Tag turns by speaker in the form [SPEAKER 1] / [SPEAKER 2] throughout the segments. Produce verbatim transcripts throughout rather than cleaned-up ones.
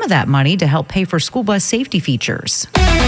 [SPEAKER 1] of that money to help pay for school bus safety features.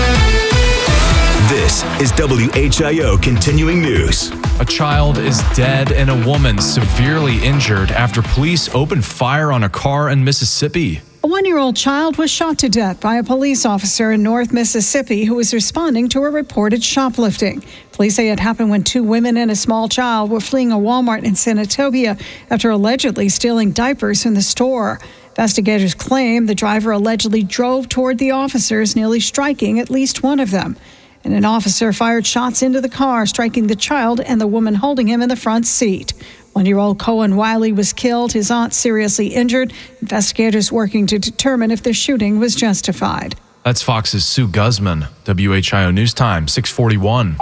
[SPEAKER 2] This is W H I O Continuing News.
[SPEAKER 3] A child is dead and a woman severely injured after police opened fire on a car in Mississippi.
[SPEAKER 4] A one-year-old child was shot to death by a police officer in North Mississippi who was responding to a reported shoplifting. Police say it happened when two women and a small child were fleeing a Walmart in Senatobia after allegedly stealing diapers from the store. Investigators claim the driver allegedly drove toward the officers, nearly striking at least one of them. And an officer fired shots into the car, striking the child and the woman holding him in the front seat. One-year-old Cohen Wiley was killed, his aunt seriously injured. Investigators working to determine if the shooting was justified.
[SPEAKER 3] That's Fox's Sue Guzman. W H I O News Time, six forty-one.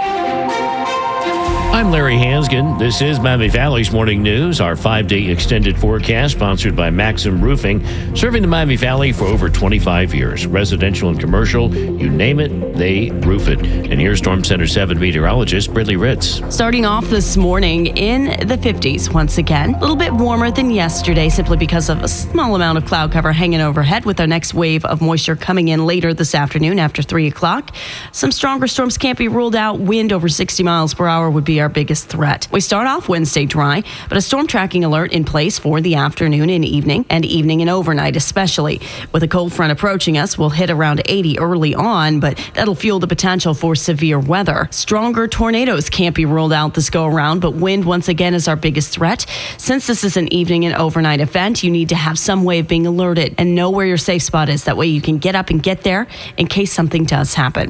[SPEAKER 5] I'm Larry Hansgen. This is Miami Valley's Morning News, our five-day extended forecast sponsored by Maxim Roofing, serving the Miami Valley for over twenty-five years. Residential and commercial, you name it, they roof it. And here's Storm Center seven meteorologist Brittany Ritz.
[SPEAKER 6] Starting off this morning in the fifties once again. A little bit warmer than yesterday simply because of a small amount of cloud cover hanging overhead with our next wave of moisture coming in later this afternoon after three o'clock. Some stronger storms can't be ruled out. Wind over sixty miles per hour would be our biggest threat. We start off Wednesday dry, but a storm tracking alert in place for the afternoon and evening, and evening and overnight especially. With a cold front approaching us, we'll hit around eighty early on, but that'll fuel the potential for severe weather. Stronger tornadoes can't be ruled out this go around, but wind once again is our biggest threat. Since this is an evening and overnight event, you need to have some way of being alerted and know where your safe spot is. That way you can get up and get there in case something does happen.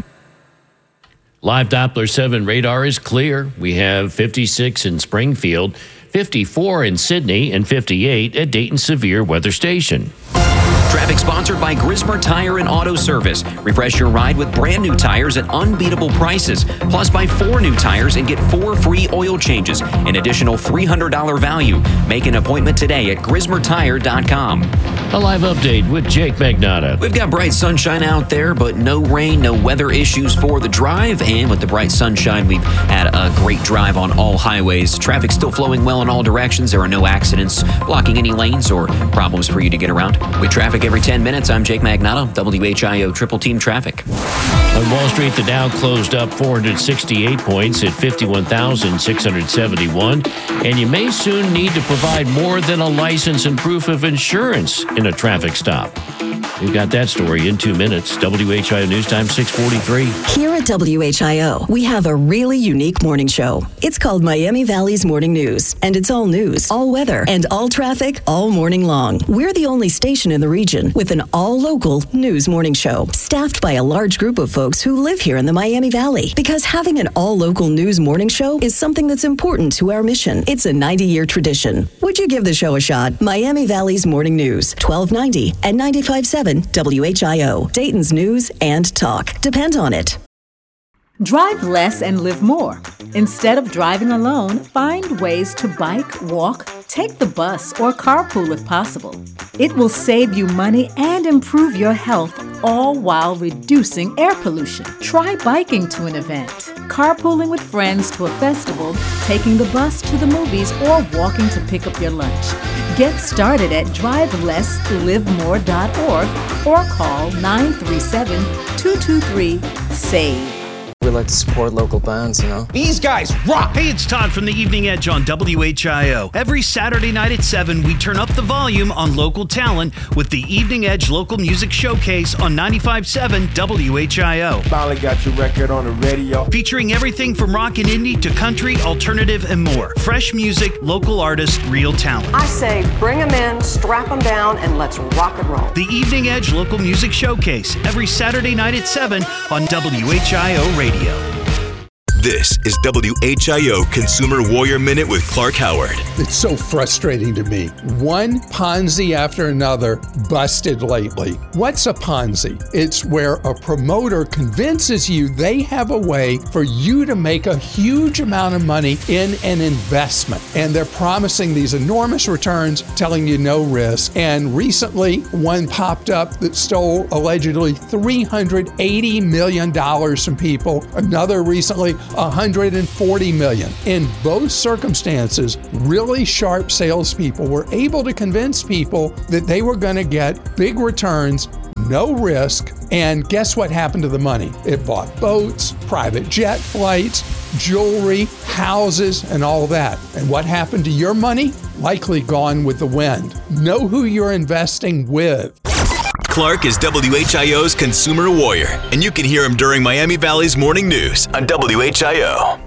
[SPEAKER 5] Live Doppler seven radar is clear. We have fifty-six in Springfield, fifty-four in Sydney, and fifty-eight at Dayton Severe Weather Station.
[SPEAKER 7] Traffic sponsored by Grismer Tire and Auto Service. Refresh your ride with brand new tires at unbeatable prices. Plus, buy four new tires and get four free oil changes. An additional three hundred dollars value. Make an appointment today at grismer tire dot com.
[SPEAKER 5] A live update with Jake Magnotta.
[SPEAKER 7] We've got bright sunshine out there, but no rain, no weather issues for the drive. And with the bright sunshine, we've had a great drive on all highways. Traffic still flowing well in all directions. There are no accidents blocking any lanes or problems for you to get around. With traffic every ten minutes, I'm Jake Magnotta, W H I O Triple Team Traffic.
[SPEAKER 5] On Wall Street, the Dow closed up four hundred sixty-eight points at fifty-one thousand six hundred seventy-one. And you may soon need to provide more than a license and proof of insurance in a traffic stop. We've got that story in two minutes. W H I O News Time, six forty-three.
[SPEAKER 8] Here at W H I O, we have a really unique morning show. It's called Miami Valley's Morning News, and it's all news, all weather, and all traffic all morning long. We're the only station in the region with an all-local news morning show, staffed by a large group of folks who live here in the Miami Valley. Because having an all-local news morning show is something that's important to our mission. It's a ninety-year tradition. Would you give the show a shot? Miami Valley's Morning News, twelve ninety and ninety-five point seven W H I O, Dayton's news and talk. Depend on it.
[SPEAKER 9] Drive less and live more. Instead of driving alone, find ways to bike, walk, take the bus, or carpool if possible. It will save you money and improve your health, all while reducing air pollution. Try biking to an event, carpooling with friends to a festival, taking the bus to the movies, or walking to pick up your lunch. Get started at drive less live more dot org or call nine three seven, two two three, SAVE.
[SPEAKER 10] We like to support local bands, you know?
[SPEAKER 11] These guys rock! Hey, it's Todd from the Evening Edge on W H I O. Every Saturday night at seven, we turn up the volume on local talent with the Evening Edge Local Music Showcase on ninety-five point seven W H I O.
[SPEAKER 12] Finally got your record on the radio.
[SPEAKER 11] Featuring everything from rock and indie to country, alternative, and more. Fresh music, local artists, real talent.
[SPEAKER 13] I say bring them in, strap them down, and let's rock and roll.
[SPEAKER 11] The Evening Edge Local Music Showcase, every Saturday night at seven on W H I O Radio.
[SPEAKER 2] This is W H I O Consumer Warrior Minute with Clark Howard.
[SPEAKER 14] It's so frustrating to me. One Ponzi after another busted lately. What's a Ponzi? It's where a promoter convinces you they have a way for you to make a huge amount of money in an investment. And they're promising these enormous returns, telling you no risk. And recently, one popped up that stole allegedly three hundred eighty million dollars from people. Another recently, one hundred forty million dollars. In both circumstances, really sharp salespeople were able to convince people that they were going to get big returns, no risk. And guess what happened to the money? It bought boats, private jet flights, jewelry, houses, and all that. And what happened to your money? Likely gone with the wind. Know who you're investing with.
[SPEAKER 2] Clark is W H I O's consumer warrior, and you can hear him during Miami Valley's morning news on W H I O.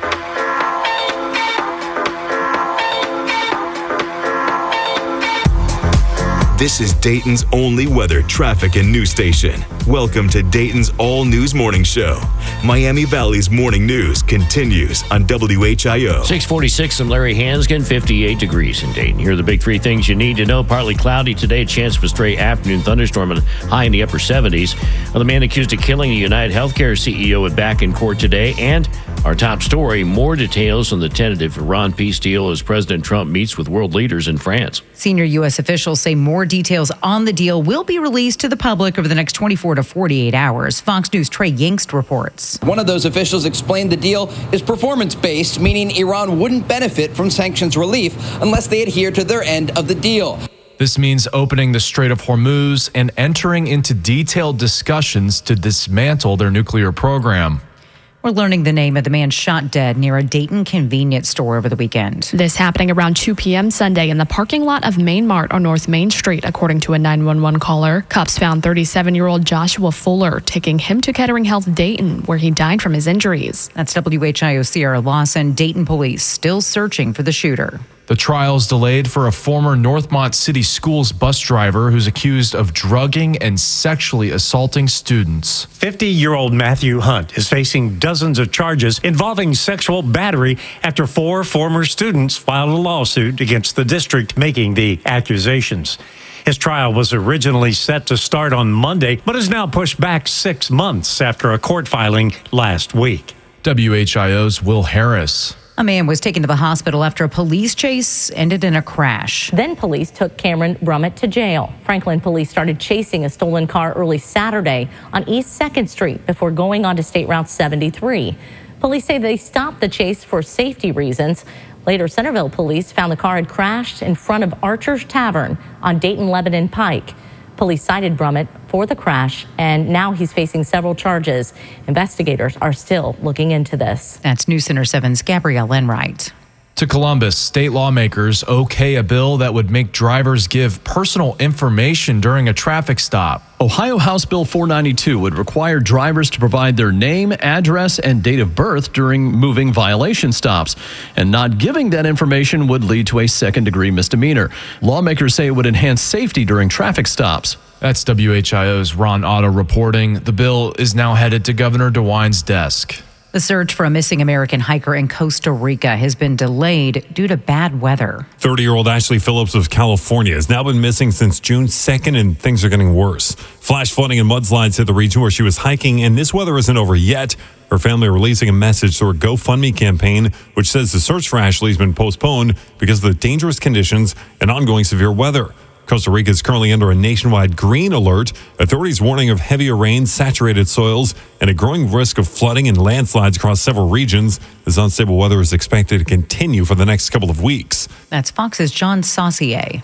[SPEAKER 2] This is Dayton's only weather, traffic, and news station. Welcome to Dayton's All News Morning Show. Miami Valley's morning news continues on W H I O.
[SPEAKER 5] six forty-six, I'm Larry Hansgen, fifty-eight degrees in Dayton. Here are the big three things you need to know. Partly cloudy today, a chance of a stray afternoon thunderstorm and high in the upper seventies. Well, the man accused of killing the United Healthcare C E O is back in court today. And our top story, more details on the tentative Iran peace deal as President Trump meets with world leaders in France.
[SPEAKER 1] Senior U S officials say more details on the deal will be released to the public over the next twenty-four to forty-eight hours. Fox News' Trey Yingst reports.
[SPEAKER 15] One of those officials explained the deal is performance-based, meaning Iran wouldn't benefit from sanctions relief unless they adhere to their end of the deal.
[SPEAKER 3] This means opening the Strait of Hormuz and entering into detailed discussions to dismantle their nuclear program.
[SPEAKER 1] We're learning the name of the man shot dead near a Dayton convenience store over the weekend.
[SPEAKER 16] This happening around two p.m. Sunday in the parking lot of Main Mart on North Main Street, according to a nine one one caller. Cops found thirty-seven-year-old Joshua Fuller, taking him to Kettering Health Dayton, where he died from his injuries.
[SPEAKER 1] That's W H I O Sierra Lawson. Dayton police still searching for the shooter.
[SPEAKER 3] The trial's delayed for a former Northmont City Schools bus driver who's accused of drugging and sexually assaulting students.
[SPEAKER 17] fifty-year-old Matthew Hunt is facing dozens of charges involving sexual battery after four former students filed a lawsuit against the district making the accusations. His trial was originally set to start on Monday, but is now pushed back six months after a court filing last week.
[SPEAKER 3] W H I O's Will Harris.
[SPEAKER 1] A man was taken to the hospital after a police chase ended in a crash.
[SPEAKER 18] Then police took Cameron Brummett to jail. Franklin police started chasing a stolen car early Saturday on East second Street before going on to State Route seventy-three. Police say they stopped the chase for safety reasons. Later, Centerville police found the car had crashed in front of Archer's Tavern on Dayton-Lebanon Pike. Police cited Brummett for the crash, and now he's facing several charges. Investigators are still looking into this.
[SPEAKER 1] That's News Center seven's Gabrielle Enright.
[SPEAKER 3] To Columbus, state lawmakers okay a bill that would make drivers give personal information during a traffic stop.
[SPEAKER 19] Ohio House Bill four ninety-two would require drivers to provide their name, address, and date of birth during moving violation stops. And not giving that information would lead to a second-degree misdemeanor. Lawmakers say it would enhance safety during traffic stops.
[SPEAKER 3] That's W H I O's Ron Otto reporting. The bill is now headed to Governor DeWine's desk.
[SPEAKER 1] The search for a missing American hiker in Costa Rica has been delayed due to bad weather.
[SPEAKER 20] thirty-year-old Ashley Phillips of California has now been missing since June second, and things are getting worse. Flash flooding and mudslides hit the region where she was hiking, and this weather isn't over yet. Her family are releasing a message through a GoFundMe campaign, which says the search for Ashley has been postponed because of the dangerous conditions and ongoing severe weather. Costa Rica is currently under a nationwide green alert. Authorities warning of heavier rain, saturated soils, and a growing risk of flooding and landslides across several regions. This unstable weather is expected to continue for the next couple of weeks.
[SPEAKER 1] That's Fox's John Saucier.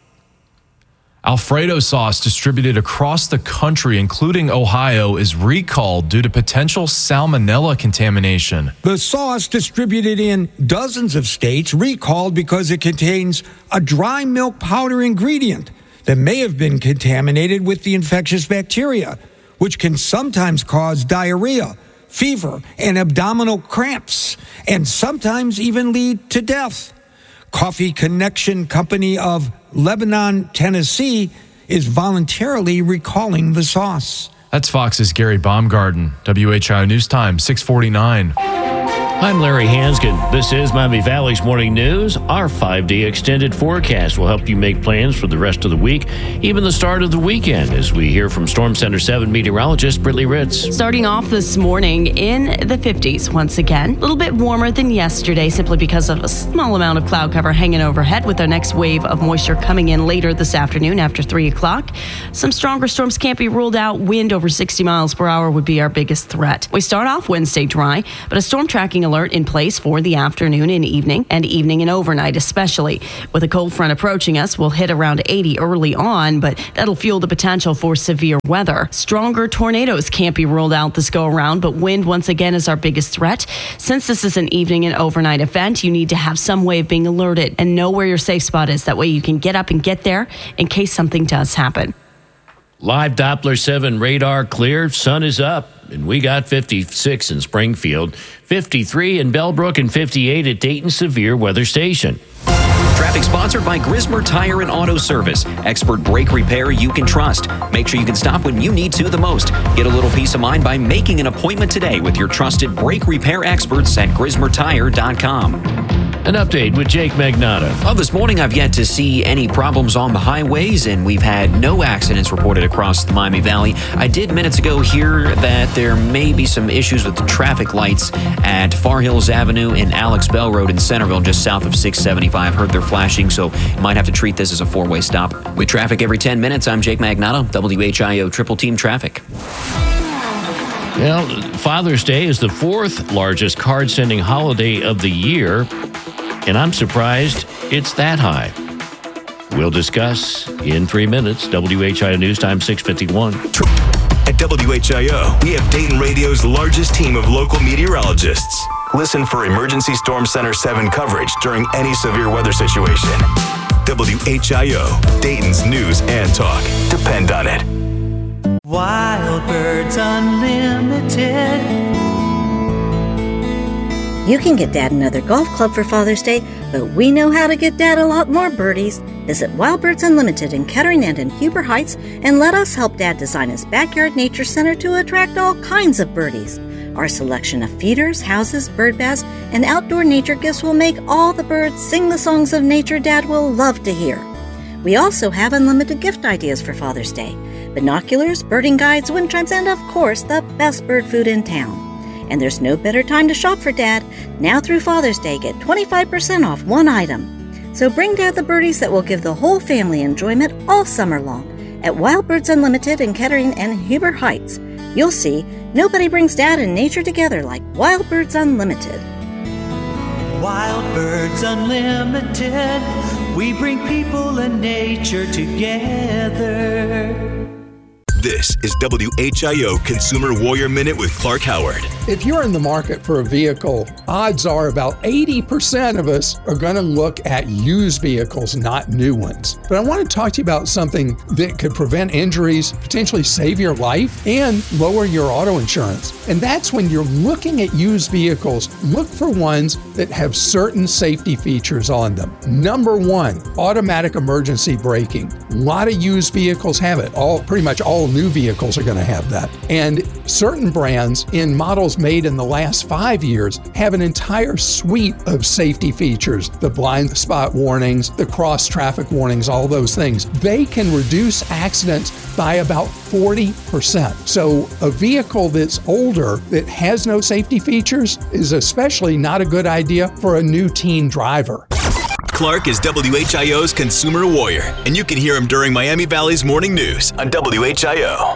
[SPEAKER 3] Alfredo sauce distributed across the country, including Ohio, is recalled due to potential salmonella contamination.
[SPEAKER 21] The sauce distributed in dozens of states recalled because it contains a dry milk powder ingredient that may have been contaminated with the infectious bacteria, which can sometimes cause diarrhea, fever, and abdominal cramps, and sometimes even lead to death. Coffee Connection Company of Lebanon, Tennessee, is voluntarily recalling the sauce.
[SPEAKER 3] That's Fox's Gary Baumgarten. W H I O News Time, six forty-nine.
[SPEAKER 5] I'm Larry Hansgen. This is Miami Valley's Morning News. Our five-day extended forecast will help you make plans for the rest of the week, even the start of the weekend, as we hear from Storm Center seven meteorologist Brittany Ritz.
[SPEAKER 6] Starting off this morning in the fifties once again. A little bit warmer than yesterday simply because of a small amount of cloud cover hanging overhead with our next wave of moisture coming in later this afternoon after three o'clock. Some stronger storms can't be ruled out. Wind over sixty miles per hour would be our biggest threat. We start off Wednesday dry, but a storm tracking alert in place for the afternoon and evening, and evening and overnight especially. With a cold front approaching us, we'll hit around eighty early on, but that'll fuel the potential for severe weather. Stronger tornadoes can't be ruled out this go around, but wind once again is our biggest threat. Since this is an evening and overnight event, you need to have some way of being alerted and know where your safe spot is. That way you can get up and get there in case something does happen.
[SPEAKER 5] Live Doppler seven radar clear. Sun is up, and we got fifty-six in Springfield, fifty-three in Bellbrook, and fifty-eight at Dayton Severe Weather Station.
[SPEAKER 7] Traffic sponsored by Grismer Tire and Auto Service. Expert brake repair you can trust. Make sure you can stop when you need to the most. Get a little peace of mind by making an appointment today with your trusted brake repair experts at grismer tire dot com.
[SPEAKER 5] An update with Jake Magnotta.
[SPEAKER 7] Well, this morning I've yet to see any problems on the highways, and we've had no accidents reported across the Miami Valley. I did minutes ago hear that there may be some issues with the traffic lights at Far Hills Avenue and Alex Bell Road in Centerville, just south of six seventy-five. Heard they're flashing, so you might have to treat this as a four-way stop. With traffic every ten minutes, I'm Jake Magnotta, W H I O Triple Team Traffic.
[SPEAKER 5] Well, Father's Day is the fourth largest card-sending holiday of the year, and I'm surprised it's that high. We'll discuss in three minutes. W H I O News Time six fifty-one.
[SPEAKER 2] At W H I O, we have Dayton Radio's largest team of local meteorologists. Listen for Emergency Storm Center seven coverage during any severe weather situation. W H I O, Dayton's news and talk. Depend on it.
[SPEAKER 4] Wild Birds Unlimited.
[SPEAKER 22] You can get Dad another golf club for Father's Day, but we know how to get Dad a lot more birdies. Visit Wild Birds Unlimited in Kettering and in Huber Heights and let us help Dad design his backyard nature center to attract all kinds of birdies. Our selection of feeders, houses, bird baths, and outdoor nature gifts will make all the birds sing the songs of nature Dad will love to hear. We also have unlimited gift ideas for Father's Day. Binoculars, birding guides, wind chimes, and of course, the best bird food in town. And there's no better time to shop for Dad. Now through Father's Day, get twenty-five percent off one item. So bring Dad the birdies that will give the whole family enjoyment all summer long at Wild Birds Unlimited in Kettering and Huber Heights. You'll see, nobody brings Dad and nature together like Wild Birds Unlimited.
[SPEAKER 4] Wild Birds Unlimited, we bring people and nature together.
[SPEAKER 2] This is W H I O Consumer Warrior Minute with Clark Howard.
[SPEAKER 14] If you're in the market for a vehicle, odds are about eighty percent of us are going to look at used vehicles, not new ones. But I want to talk to you about something that could prevent injuries, potentially save your life, and lower your auto insurance. And that's when you're looking at used vehicles, look for ones that have certain safety features on them. Number one, automatic emergency braking. A lot of used vehicles have it. All pretty much all new vehicles are going to have that. And certain brands in models made in the last five years have an entire suite of safety features. The blind spot warnings, the cross traffic warnings, all those things. They can reduce accidents by about forty percent. So a vehicle that's older that has no safety features is especially not a good idea for a new teen driver.
[SPEAKER 2] Clark is W H I O's Consumer Warrior, and you can hear him during Miami Valley's Morning News on W H I O.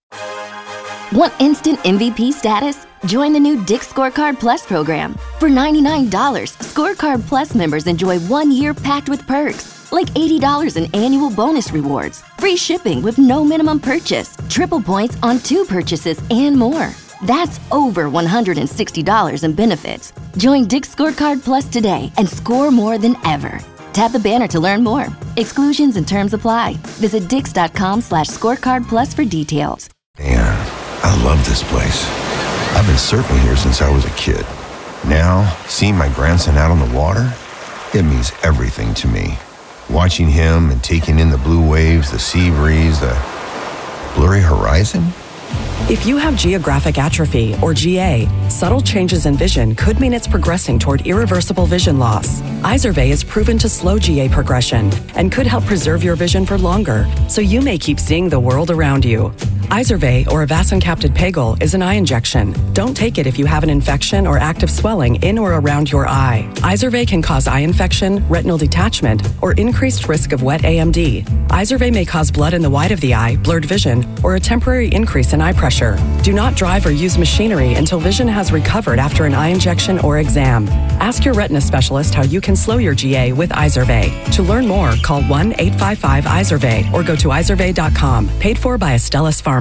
[SPEAKER 23] Want instant M V P status? Join the new Dick's Scorecard Plus program. For ninety-nine dollars, Scorecard Plus members enjoy one year packed with perks, like eighty dollars in annual bonus rewards, free shipping with no minimum purchase, triple points on two purchases, and more. That's over one hundred sixty dollars in benefits. Join Dick's Scorecard Plus today and score more than ever. Tap the banner to learn more. Exclusions and terms apply. Visit dix.com slash scorecard plus for details.
[SPEAKER 24] Man, I love this place. I've been surfing here since I was a kid. Now, seeing my grandson out on the water, it means everything to me. Watching him and taking in the blue waves, the sea breeze, the blurry horizon.
[SPEAKER 25] If you have geographic atrophy, or G A, subtle changes in vision could mean it's progressing toward irreversible vision loss. Izervay is proven to slow G A progression and could help preserve your vision for longer, so you may keep seeing the world around you. Izervay, or avacincaptad pegol, is an eye injection. Don't take it if you have an infection or active swelling in or around your eye. Izervay can cause eye infection, retinal detachment, or increased risk of wet A M D. Izervay may cause blood in the white of the eye, blurred vision, or a temporary increase in eye pressure. Do not drive or use machinery until vision has recovered after an eye injection or exam. Ask your retina specialist how you can slow your G A with Izervay. To learn more, call one eight five five Izervay or go to izervay dot com. Paid for by Astellas Pharma.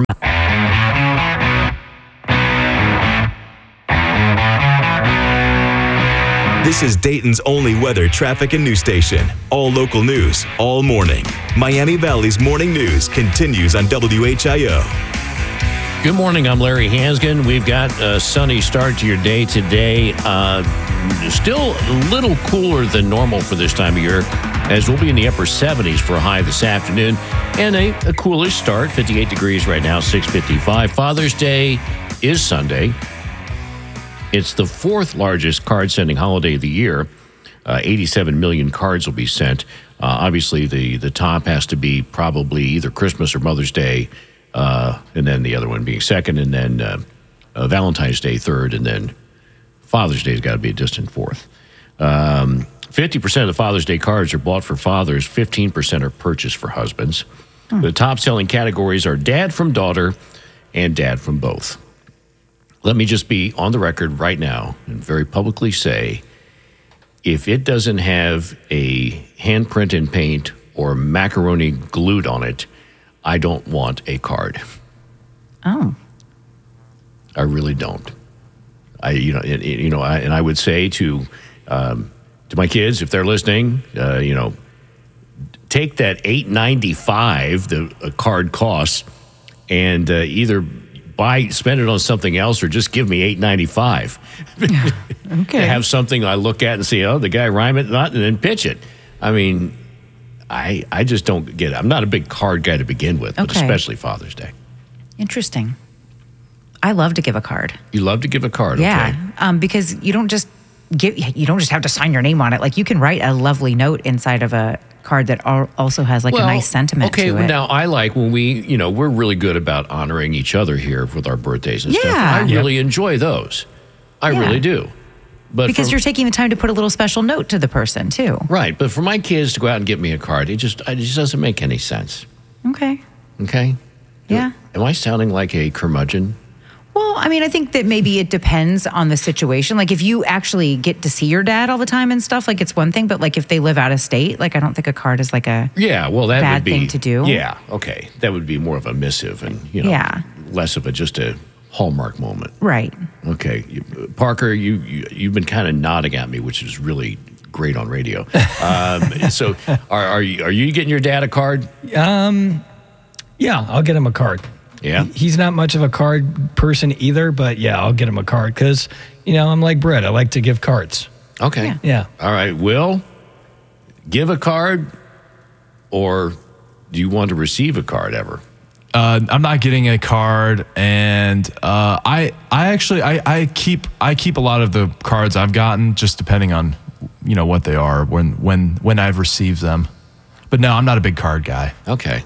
[SPEAKER 2] This is Dayton's only weather, traffic, and news station. All local news, all morning. Miami Valley's morning news continues on W H I O.
[SPEAKER 5] Good morning. I'm Larry Hansgen. We've got a sunny start to your day today. Uh, still a little cooler than normal for this time of year, as we'll be in the upper seventies for a high this afternoon. And a, a coolish start, fifty-eight degrees right now, six fifty-five. Father's Day is Sunday. It's the fourth largest card-sending holiday of the year. Uh, eighty-seven million cards will be sent. Uh, obviously, the, the top has to be probably either Christmas or Mother's Day, uh, and then the other one being second, and then uh, uh, Valentine's Day third, and then Father's Day's got to be a distant fourth. Um, fifty percent of the Father's Day cards are bought for fathers. fifteen percent are purchased for husbands. Hmm. The top-selling categories are dad from daughter and dad from both. Let me just be on the record right now and very publicly say, if it doesn't have a handprint in paint or macaroni glued on it, I don't want a card.
[SPEAKER 1] Oh.
[SPEAKER 5] I really don't. I, you know, it, it, you know, I, and I would say to um, to my kids, if they're listening, uh, you know, take that eight ninety-five the a card costs, and uh, either buy spend it on something else or just give me eight ninety-five. Okay. To have something I look at and see, oh, the guy rhyme it not, and then pitch it. I mean, I I just don't get it. I'm not a big card guy to begin with, but
[SPEAKER 1] Okay.
[SPEAKER 5] especially Father's Day.
[SPEAKER 1] Interesting. I love to give a card.
[SPEAKER 5] You love to give a card,
[SPEAKER 1] Yeah,
[SPEAKER 5] okay?
[SPEAKER 1] um, because you don't just give you don't just have to sign your name on it. Like you can write a lovely note inside of a card that al- also has like
[SPEAKER 5] Well,
[SPEAKER 1] a nice sentiment
[SPEAKER 5] okay,
[SPEAKER 1] to it.
[SPEAKER 5] now I like when we, you know, we're really good about honoring each other here with our birthdays and stuff.
[SPEAKER 1] Yeah.
[SPEAKER 5] I really enjoy those. I
[SPEAKER 1] Yeah.
[SPEAKER 5] really do. But
[SPEAKER 1] because
[SPEAKER 5] for-
[SPEAKER 1] you're taking the time to put a little special note to the person too.
[SPEAKER 5] right, but for my kids to go out and get me a card, it just it just doesn't make any sense.
[SPEAKER 1] Okay.
[SPEAKER 5] Okay?
[SPEAKER 1] Yeah.
[SPEAKER 5] Am I sounding like a curmudgeon?
[SPEAKER 1] Well, I mean, I think that maybe it depends on the situation. Like if you actually get to see your dad all the time and stuff, like it's one thing. But like if they live out of state, like I don't think a card is like a
[SPEAKER 5] Yeah, well, that
[SPEAKER 1] bad
[SPEAKER 5] would be
[SPEAKER 1] thing to do.
[SPEAKER 5] Yeah, okay, that would be more of a missive and you know
[SPEAKER 1] Yeah.
[SPEAKER 5] less of a just a hallmark moment.
[SPEAKER 1] Right.
[SPEAKER 5] Okay, you, Parker, you, you you've been kind of nodding at me, which is really great on radio. Um, so, are are you are you getting your dad a card?
[SPEAKER 8] Um, yeah, I'll get him a card.
[SPEAKER 5] Yeah,
[SPEAKER 8] He- he's not much of a card person either, but yeah, I'll get him a card because you know I'm like Brett. I like to give cards.
[SPEAKER 5] Okay.
[SPEAKER 8] Yeah.
[SPEAKER 5] All right. Will, give a card, or do you want to receive a card ever?
[SPEAKER 3] Uh, I'm not getting a card, and uh, I I actually I, I keep I keep a lot of the cards I've gotten, just depending on you know what they are when when when I've received them. But no, I'm not a big card guy.
[SPEAKER 5] Okay.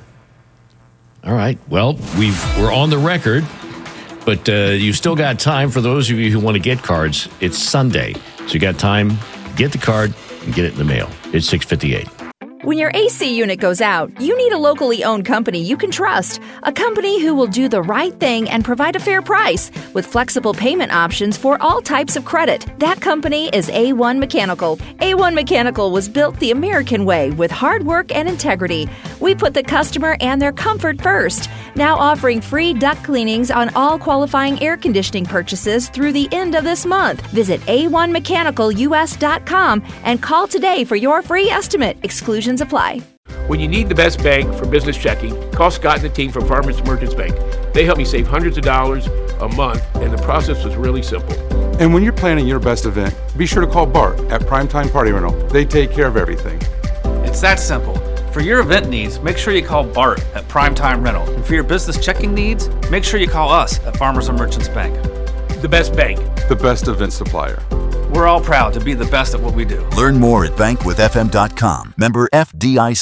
[SPEAKER 5] All right. Well, we've we're on the record, but uh, you've still got time for those of you who want to get cards. It's Sunday, so you got time. Get the card and get it in the mail. It's six fifty-eight.
[SPEAKER 9] When your A C unit goes out, you need a locally owned company you can trust. A company who will do the right thing and provide a fair price with flexible payment options for all types of credit. That company is A one Mechanical. A one Mechanical was built the American way with hard work and integrity. We put the customer and their comfort first. Now offering free duct cleanings on all qualifying air conditioning purchases through the end of this month. Visit A one mechanical U S dot com and call today for your free estimate. Exclusions apply.
[SPEAKER 10] When you need the best bank for business checking, call Scott and the team from Farmers Merchants Bank. They help me save hundreds of dollars a month, and the process was really simple.
[SPEAKER 12] And when you're planning your best event, be sure to call Bart at Primetime Party Rental. They take care of everything.
[SPEAKER 13] It's that simple. For your event needs, make sure you call Bart at Primetime Rental. And for your business checking needs, make sure you call us at Farmers and Merchants Bank.
[SPEAKER 10] The best bank.
[SPEAKER 12] The best event supplier.
[SPEAKER 13] We're all proud to be the best at what we do.
[SPEAKER 26] Learn more at bank with f m dot com. Member F D I C.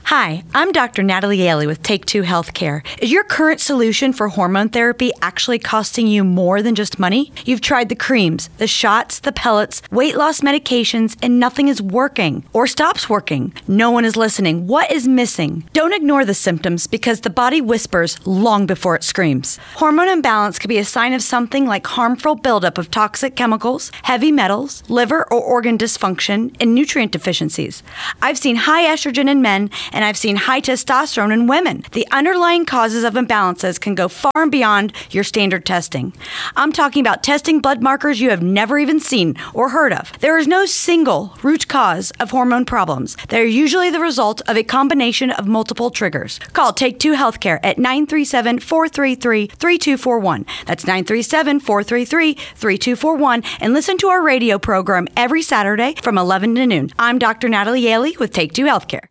[SPEAKER 11] Hi, I'm Doctor Natalie Yaley with Take Two Healthcare. Is your current solution for hormone therapy actually costing you more than just money? You've tried the creams, the shots, the pellets, weight loss medications, and nothing is working or stops working. No one is listening. What is missing? Don't ignore the symptoms because the body whispers long before it screams. Hormone imbalance could be a sign of something like harmful buildup of toxic chemicals, heavy metals, liver or organ dysfunction, and nutrient deficiencies. I've seen high estrogen in men, and I've seen high testosterone in women. The underlying causes of imbalances can go far and beyond your standard testing. I'm talking about testing blood markers you have never even seen or heard of. There is no single root cause of hormone problems. They're usually the result of a combination of multiple triggers. Call Take Two Healthcare at nine three seven, four three three, three two four one. That's nine three seven, four three three, three two four one, and listen to our radio program every Saturday from eleven to noon. I'm Doctor Natalie Yaley with Take Two Healthcare.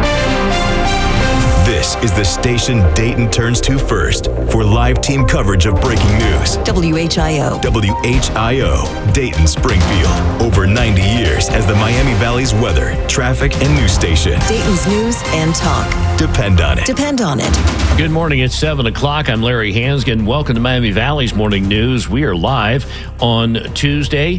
[SPEAKER 2] This is the station Dayton turns to first for live team coverage of breaking news.
[SPEAKER 15] W H I O.
[SPEAKER 2] W H I O, Dayton Springfield. Over ninety years as the Miami Valley's weather, traffic, and news station.
[SPEAKER 15] Dayton's news and talk.
[SPEAKER 2] Depend on it.
[SPEAKER 15] Depend on it.
[SPEAKER 5] Good morning. It's seven o'clock. I'm Larry Hansgen. Welcome to Miami Valley's Morning News. We are live on Tuesday,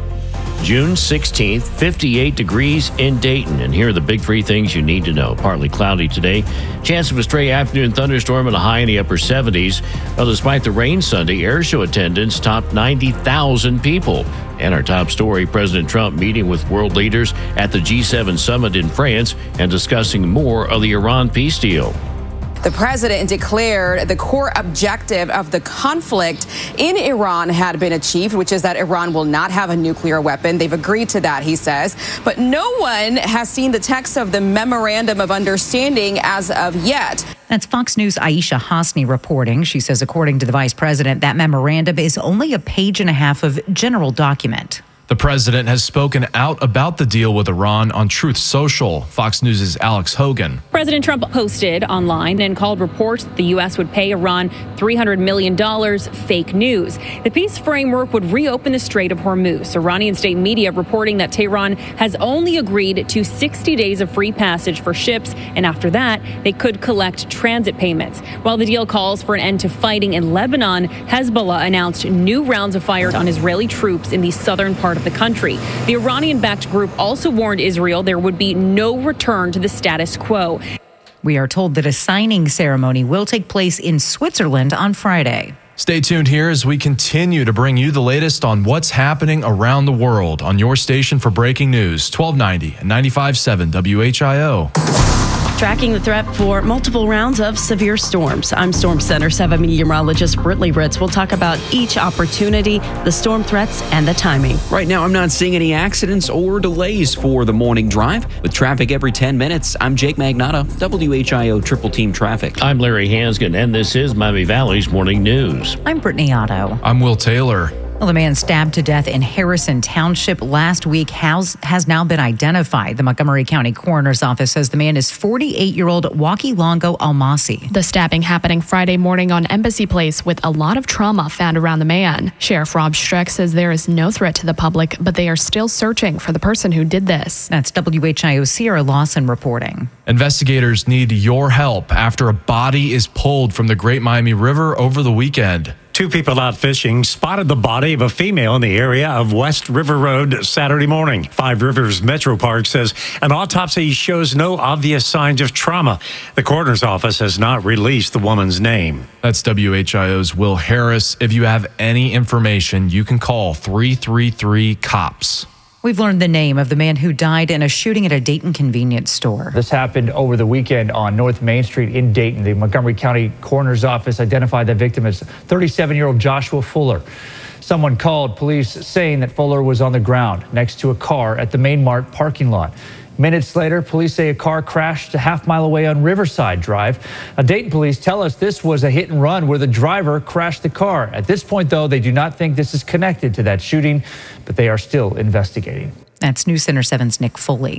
[SPEAKER 5] June sixteenth, fifty-eight degrees in Dayton. And here are the big three things you need to know. Partly cloudy today. Chance of a stray afternoon thunderstorm and a high in the upper seventies. Well, despite the rain Sunday, air show attendance topped ninety thousand people. And our top story, President Trump meeting with world leaders at the G seven summit in France and discussing more of the Iran peace deal.
[SPEAKER 16] The president declared the core objective of the conflict in Iran had been achieved, which is that Iran will not have a nuclear weapon. They've agreed to that, he says. But no one has seen the text of the Memorandum of Understanding as of yet.
[SPEAKER 1] That's Fox News' Aisha Hasni reporting. She says, according to the vice president, that memorandum is only a page and a half of general document.
[SPEAKER 3] The president has spoken out about the deal with Iran on Truth Social. Fox News' Alex Hogan.
[SPEAKER 17] President Trump posted online and called reports that the U S would pay Iran three hundred million dollars fake news. The peace framework would reopen the Strait of Hormuz. Iranian state media reporting that Tehran has only agreed to sixty days of free passage for ships, and after that, they could collect transit payments. While the deal calls for an end to fighting in Lebanon, Hezbollah announced new rounds of fire on Israeli troops in the southern part of the country. The Iranian-backed group also warned Israel there would be no return to the status quo.
[SPEAKER 1] We are told that a signing ceremony will take place in Switzerland on Friday.
[SPEAKER 3] Stay tuned here as we continue to bring you the latest on what's happening around the world on your station for breaking news, twelve ninety and ninety-five point seven W H I O.
[SPEAKER 6] Tracking the threat for multiple rounds of severe storms. I'm Storm Center seven meteorologist Britley Ritz. We'll talk about each opportunity, the storm threats, and the timing.
[SPEAKER 7] Right now, I'm not seeing any accidents or delays for the morning drive. With traffic every ten minutes, I'm Jake Magnato, W H I O Triple Team Traffic.
[SPEAKER 5] I'm Larry Hansgen, and this is Miami Valley's Morning News.
[SPEAKER 1] I'm Brittany Otto.
[SPEAKER 3] I'm Will Taylor.
[SPEAKER 1] Well, the man stabbed to death in Harrison Township last week has, has now been identified. The Montgomery County Coroner's Office says the man is forty-eight-year-old Waki Longo Almasi.
[SPEAKER 18] The stabbing happening Friday morning on Embassy Place with a lot of trauma found around the man. Sheriff Rob Streck says there is no threat to the public, but they are still searching for the person who did this.
[SPEAKER 1] That's W H I O Sierra Lawson reporting.
[SPEAKER 3] Investigators need your help after a body is pulled from the Great Miami River over the weekend.
[SPEAKER 26] Two people out fishing spotted the body of a female in the area of West River Road Saturday morning. Five Rivers Metro Park says an autopsy shows no obvious signs of trauma. The coroner's office has not released the woman's name.
[SPEAKER 3] That's W H I O's Will Harris. If you have any information, you can call three three three COPS.
[SPEAKER 1] We've learned the name of the man who died in a shooting at a Dayton convenience store.
[SPEAKER 27] This happened over the weekend on North Main Street in Dayton. The Montgomery County Coroner's Office identified the victim as thirty-seven-year-old Joshua Fuller. Someone called police saying that Fuller was on the ground next to a car at the Main Mart parking lot. Minutes later, police say a car crashed a half mile away on Riverside Drive. Now, Dayton police tell us this was a hit and run where the driver crashed the car. At this point, though, they do not think this is connected to that shooting, but they are still investigating.
[SPEAKER 1] That's News Center seven's Nick Foley.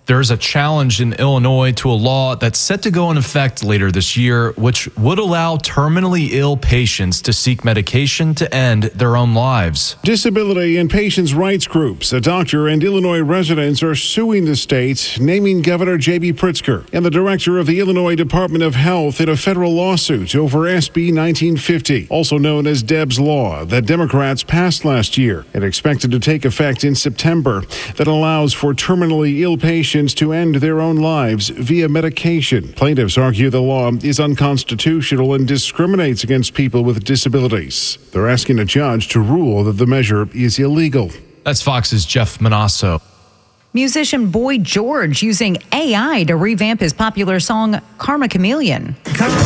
[SPEAKER 3] There's a challenge in Illinois to a law that's set to go in effect later this year, which would allow terminally ill patients to seek medication to end their own lives.
[SPEAKER 4] Disability and patients' rights groups, a doctor, and Illinois residents are suing the state, naming Governor J B Pritzker and the director of the Illinois Department of Health in a federal lawsuit over S B nineteen fifty, also known as Debs Law, that Democrats passed last year and expected to take effect in September, that allows for terminally ill patients to end their own lives via medication. Plaintiffs argue the law is unconstitutional and discriminates against people with disabilities. They're asking a judge to rule that the measure is illegal.
[SPEAKER 3] That's Fox's Jeff Manasso.
[SPEAKER 1] Musician Boy George using A I to revamp his popular song Karma Chameleon.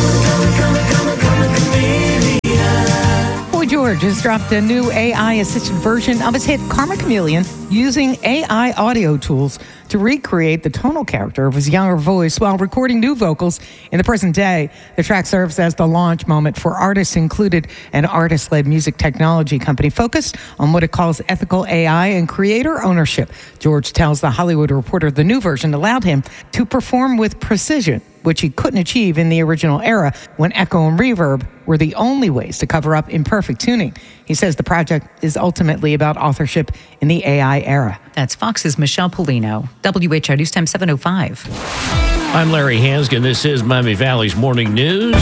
[SPEAKER 1] Boy George has dropped a new A I-assisted version of his hit Karma Chameleon using A I audio tools to recreate the tonal character of his younger voice while recording new vocals in the present day. The track serves as the launch moment for Artists Included, an artist-led music technology company focused on what it calls ethical A I and creator ownership. George tells The Hollywood Reporter the new version allowed him to perform with precision, which he couldn't achieve in the original era when echo and reverb were the only ways to cover up imperfect tuning. He says the project is ultimately about authorship in the A I era. That's Fox's Michelle Polino. W H I News Time seven oh five.
[SPEAKER 5] I'm Larry Hansgen. This is Miami Valley's Morning News.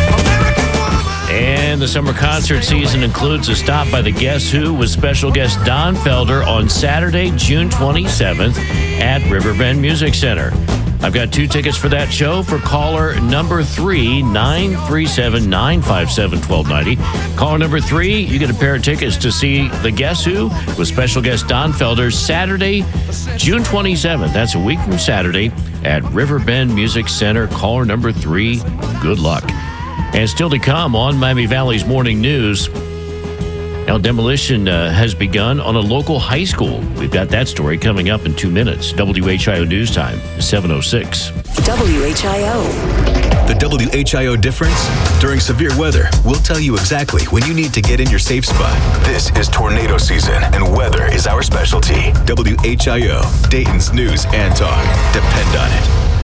[SPEAKER 5] And the summer concert season includes a stop by the Guess Who with special guest Don Felder on Saturday, June twenty-seventh at Riverbend Music Center. I've got two tickets for that show for caller number three, nine three seven, nine five seven, one two nine zero. Caller number three, you get a pair of tickets to see the Guess Who with special guest Don Felder Saturday, June twenty-seventh. That's a week from Saturday at Riverbend Music Center. Caller number three, good luck. And still to come on Miami Valley's Morning News. Now, demolition uh, has begun on a local high school. We've got that story coming up in two minutes. W H I O News Time, seven oh six.
[SPEAKER 15] W H I O.
[SPEAKER 2] The W H I O difference? During severe weather, we'll tell you exactly when you need to get in your safe spot. This is tornado season, and weather is our specialty. W H I O, Dayton's news and talk. Depend on it.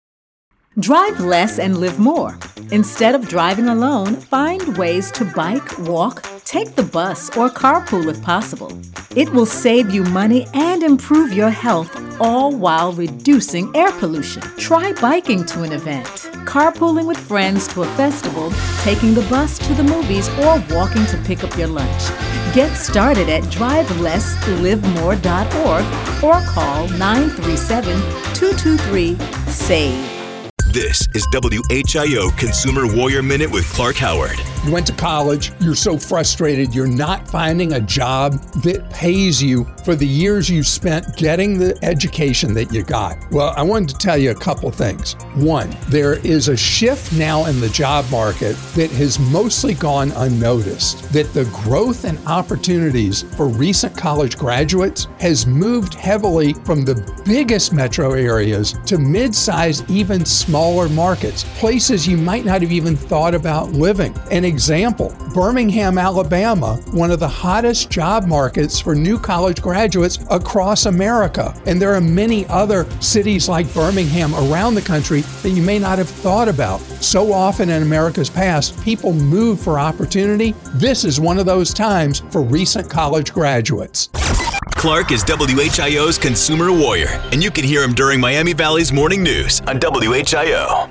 [SPEAKER 14] Drive less and live more. Instead of driving alone, find ways to bike, walk, take the bus, or carpool if possible. It will save you money and improve your health, all while reducing air pollution. Try biking to an event, carpooling with friends to a festival, taking the bus to the movies, or walking to pick up your lunch. Get started at drive less live more dot org or call nine three seven, two two three, SAVE.
[SPEAKER 2] This is W H I O Consumer Warrior Minute with Clark Howard.
[SPEAKER 19] You went to college, you're so frustrated, you're not finding a job that pays you for the years you spent getting the education that you got. Well, I wanted to tell you a couple things. One, there is a shift now in the job market that has mostly gone unnoticed, that the growth and opportunities for recent college graduates has moved heavily from the biggest metro areas to mid-sized, even smaller markets, places you might not have even thought about living. An example, Birmingham, Alabama, one of the hottest job markets for new college graduates across America. And there are many other cities like Birmingham around the country that you may not have thought about. So often in America's past, people move for opportunity. This is one of those times for recent college graduates.
[SPEAKER 2] Clark is W H I O's Consumer Warrior, and you can hear him during Miami Valley's Morning News on W H I O.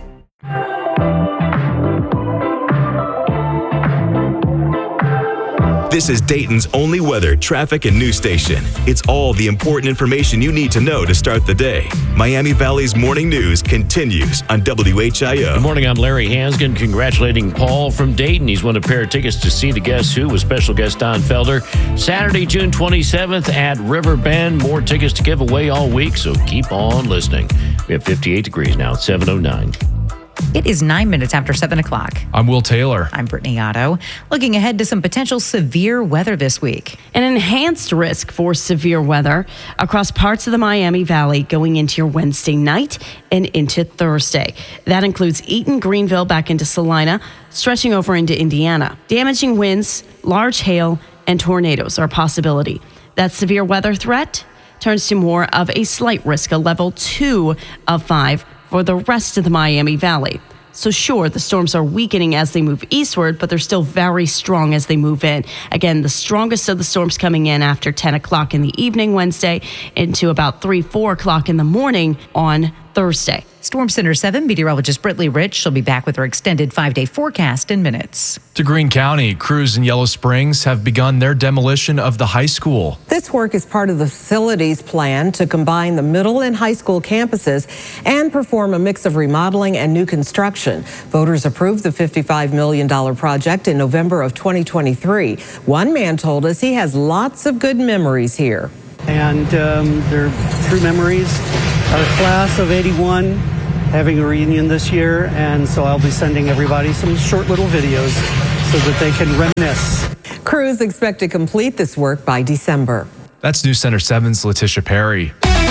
[SPEAKER 2] This is Dayton's only weather, traffic, and news station. It's all the important information you need to know to start the day. Miami Valley's Morning News continues on W H I O.
[SPEAKER 5] Good morning, I'm Larry Hansgen, congratulating Paul from Dayton. He's won a pair of tickets to see the Guess Who with special guest Don Felder. Saturday, June twenty-seventh at Riverbend. More tickets to give away all week, so keep on listening. We have fifty-eight degrees now at seven oh nine.
[SPEAKER 1] It is nine minutes after seven o'clock.
[SPEAKER 3] I'm Will Taylor.
[SPEAKER 1] I'm Brittany Otto. Looking ahead to some potential severe weather this week.
[SPEAKER 6] An enhanced risk for severe weather across parts of the Miami Valley going into your Wednesday night and into Thursday. That includes Eaton, Greenville, back into Salina, stretching over into Indiana. Damaging winds, large hail, and tornadoes are a possibility. That severe weather threat turns to more of a slight risk, a level two of five for the rest of the Miami Valley. So sure, the storms are weakening as they move eastward, but they're still very strong as they move in. Again, the strongest of the storms coming in after ten o'clock in the evening Wednesday into about three, four o'clock in the morning on Thursday.
[SPEAKER 8] Storm Center seven meteorologist Brittany Rich. She'll be back with her extended five-day forecast in minutes.
[SPEAKER 3] To Greene County, crews in Yellow Springs have begun their demolition of the high school.
[SPEAKER 20] This work is part of the facilities plan to combine the middle and high school campuses and perform a mix of remodeling and new construction. Voters approved the fifty-five million dollars project in November of twenty twenty-three. One man told us he has lots of good memories here.
[SPEAKER 21] And um, they're true memories. Our class of eighty-one having a reunion this year, and so I'll be sending everybody some short little videos so that they can reminisce.
[SPEAKER 20] Crews expect to complete this work by December.
[SPEAKER 3] That's News Center seven's Letitia Perry.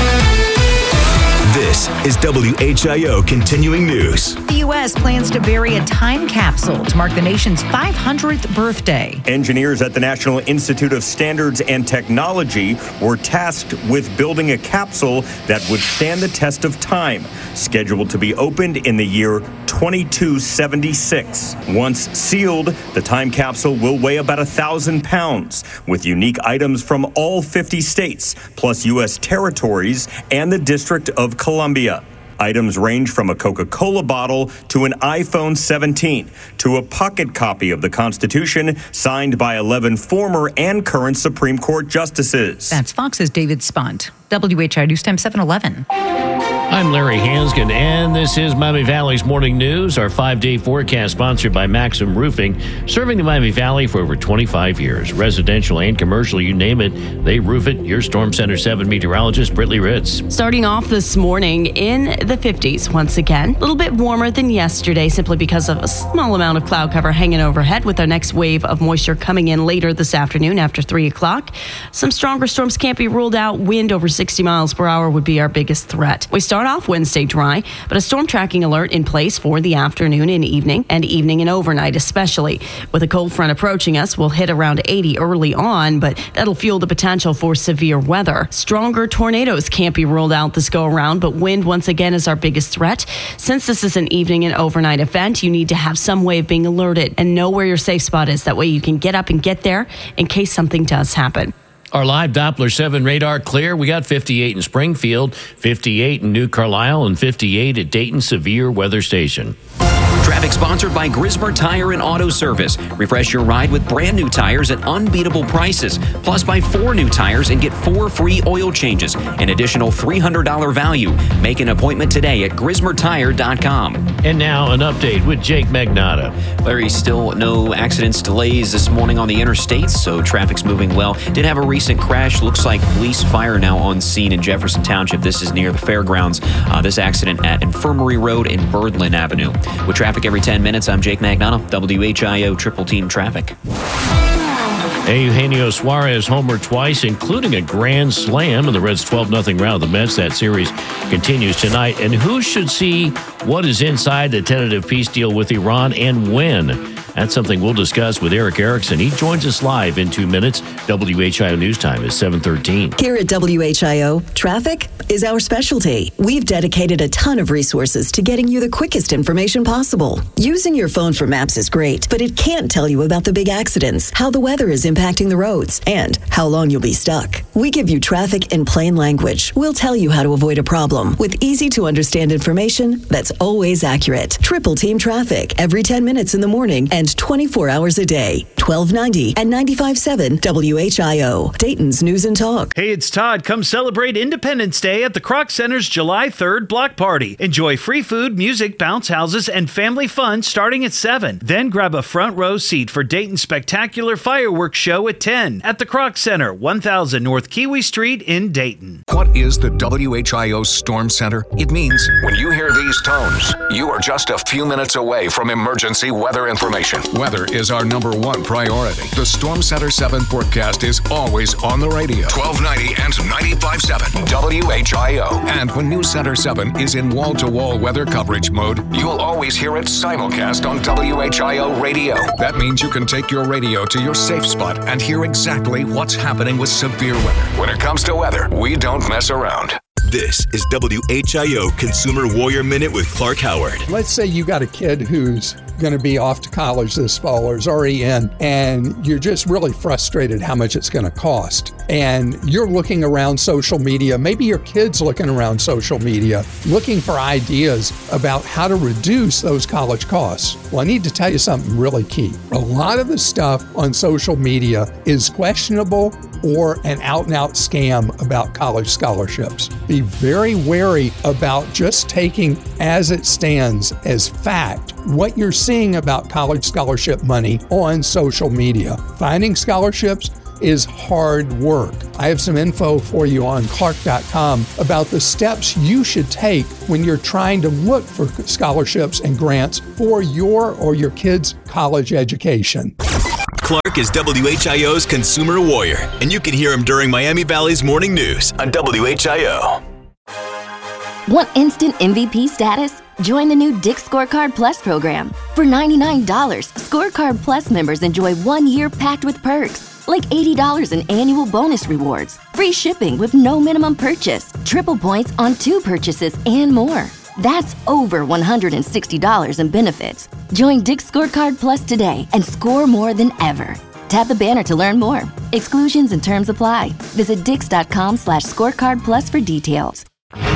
[SPEAKER 2] This is W H I O Continuing News.
[SPEAKER 8] The U S plans to bury a time capsule to mark the nation's five hundredth birthday.
[SPEAKER 22] Engineers at the National Institute of Standards and Technology were tasked with building a capsule that would stand the test of time, scheduled to be opened in the year twenty-two seventy-six. Once sealed, the time capsule will weigh about a thousand pounds, with unique items from all fifty states, plus U S territories and the District of Columbia. Items range from a Coca-Cola bottle to an iPhone seventeen to a pocket copy of the Constitution signed by eleven former and current Supreme Court justices.
[SPEAKER 8] That's Fox's David Spunt. W H I O News Time seven eleven.
[SPEAKER 5] I'm Larry Hanskin, and this is Miami Valley's Morning News, our five-day forecast sponsored by Maxim Roofing, serving the Miami Valley for over twenty-five years. Residential and commercial, you name it, they roof it. Your Storm Center seven meteorologist, Brittany Ritz.
[SPEAKER 6] Starting off this morning in the fifties once again. A little bit warmer than yesterday simply because of a small amount of cloud cover hanging overhead with our next wave of moisture coming in later this afternoon after three o'clock. Some stronger storms can't be ruled out. Wind over sixty miles per hour would be our biggest threat. We start off Wednesday dry, but a storm tracking alert in place for the afternoon and evening, and evening and overnight especially. With a cold front approaching us, we'll hit around eighty early on, but that'll fuel the potential for severe weather. Stronger tornadoes can't be ruled out this go around, but wind once again is our biggest threat. Since this is an evening and overnight event, you need to have some way of being alerted and know where your safe spot is. That way you can get up and get there in case something does happen.
[SPEAKER 5] Our live Doppler seven radar clear. We got fifty-eight in Springfield, fifty-eight in New Carlisle, and fifty-eight at Dayton Severe Weather Station.
[SPEAKER 7] Traffic sponsored by Grismer Tire and Auto Service. Refresh your ride with brand new tires at unbeatable prices. Plus, buy four new tires and get four free oil changes. An additional three hundred dollars value. Make an appointment today at grismer tire dot com.
[SPEAKER 5] And now an update with Jake Magnotta.
[SPEAKER 7] Larry, still no accidents, delays this morning on the interstates, so traffic's moving well. Did have a recent crash. Looks like police fire now on scene in Jefferson Township. This is near the fairgrounds. Uh, this accident at Infirmary Road and Birdland Avenue. With traffic every ten minutes, I'm Jake Magnotta, W H I O Triple Team Traffic.
[SPEAKER 5] Eugenio Suarez homered twice, including a grand slam in the Reds' twelve nothing rout of the Mets. That series continues tonight. And who should see what is inside the tentative peace deal with Iran and when? That's something we'll discuss with Eric Erickson. He joins us live in two minutes. W H I O News Time is seven thirteen.
[SPEAKER 15] Here at W H I O, traffic is our specialty. We've dedicated a ton of resources to getting you the quickest information possible. Using your phone for maps is great, but it can't tell you about the big accidents, how the weather is impacting the roads, and how long you'll be stuck. We give you traffic in plain language. We'll tell you how to avoid a problem with easy-to-understand information that's always accurate. Triple Team Traffic every ten minutes in the morning and twenty-four hours a day. twelve ninety and ninety-five point seven W H I O, Dayton's News and Talk.
[SPEAKER 23] Hey, it's Todd. Come celebrate Independence Day at the Kroc Center's July third block party. Enjoy free food, music, bounce houses, and family fun starting at seven. Then grab a front row seat for Dayton's spectacular fireworks show at ten at the Kroc Center, one thousand North Kiwi Street in Dayton.
[SPEAKER 24] What is the W H I O Storm Center? It means when you hear these tones, you are just a few minutes away from emergency weather information. Weather is our number one priority. priority. The Storm Center seven forecast is always on the radio. twelve ninety and ninety-five point seven W H I O. And when News Center seven is in wall-to-wall weather coverage mode, you'll always hear it simulcast on W H I O radio. That means you can take your radio to your safe spot and hear exactly what's happening with severe weather. When it comes to weather, we don't mess around.
[SPEAKER 2] This is W H I O Consumer Warrior Minute with Clark Howard.
[SPEAKER 19] Let's say you got a kid who's going to be off to college this fall or is already in, and you're just really frustrated how much it's going to cost. And you're looking around social media, maybe your kid's looking around social media, looking for ideas about how to reduce those college costs. Well, I need to tell you something really key. A lot of the stuff on social media is questionable or an out-and-out scam about college scholarships. Be very wary about just taking as it stands as fact what you're seeing about college scholarship money on social media. Finding scholarships is hard work. I have some info for you on Clark dot com about the steps you should take when you're trying to look for scholarships and grants for your or your kid's college education.
[SPEAKER 2] Clark is W H I O's Consumer Warrior, and you can hear him during Miami Valley's Morning News on W H I O.
[SPEAKER 9] Want instant M V P status? Join the new Dick's Scorecard Plus program. For ninety-nine dollars, Scorecard Plus members enjoy one year packed with perks, like eighty dollars in annual bonus rewards, free shipping with no minimum purchase, triple points on two purchases, and more. That's over one hundred sixty dollars in benefits. Join Dick's Scorecard Plus today and score more than ever. Tap the banner to learn more. Exclusions and terms apply. Visit dix.com slash scorecard plus for details.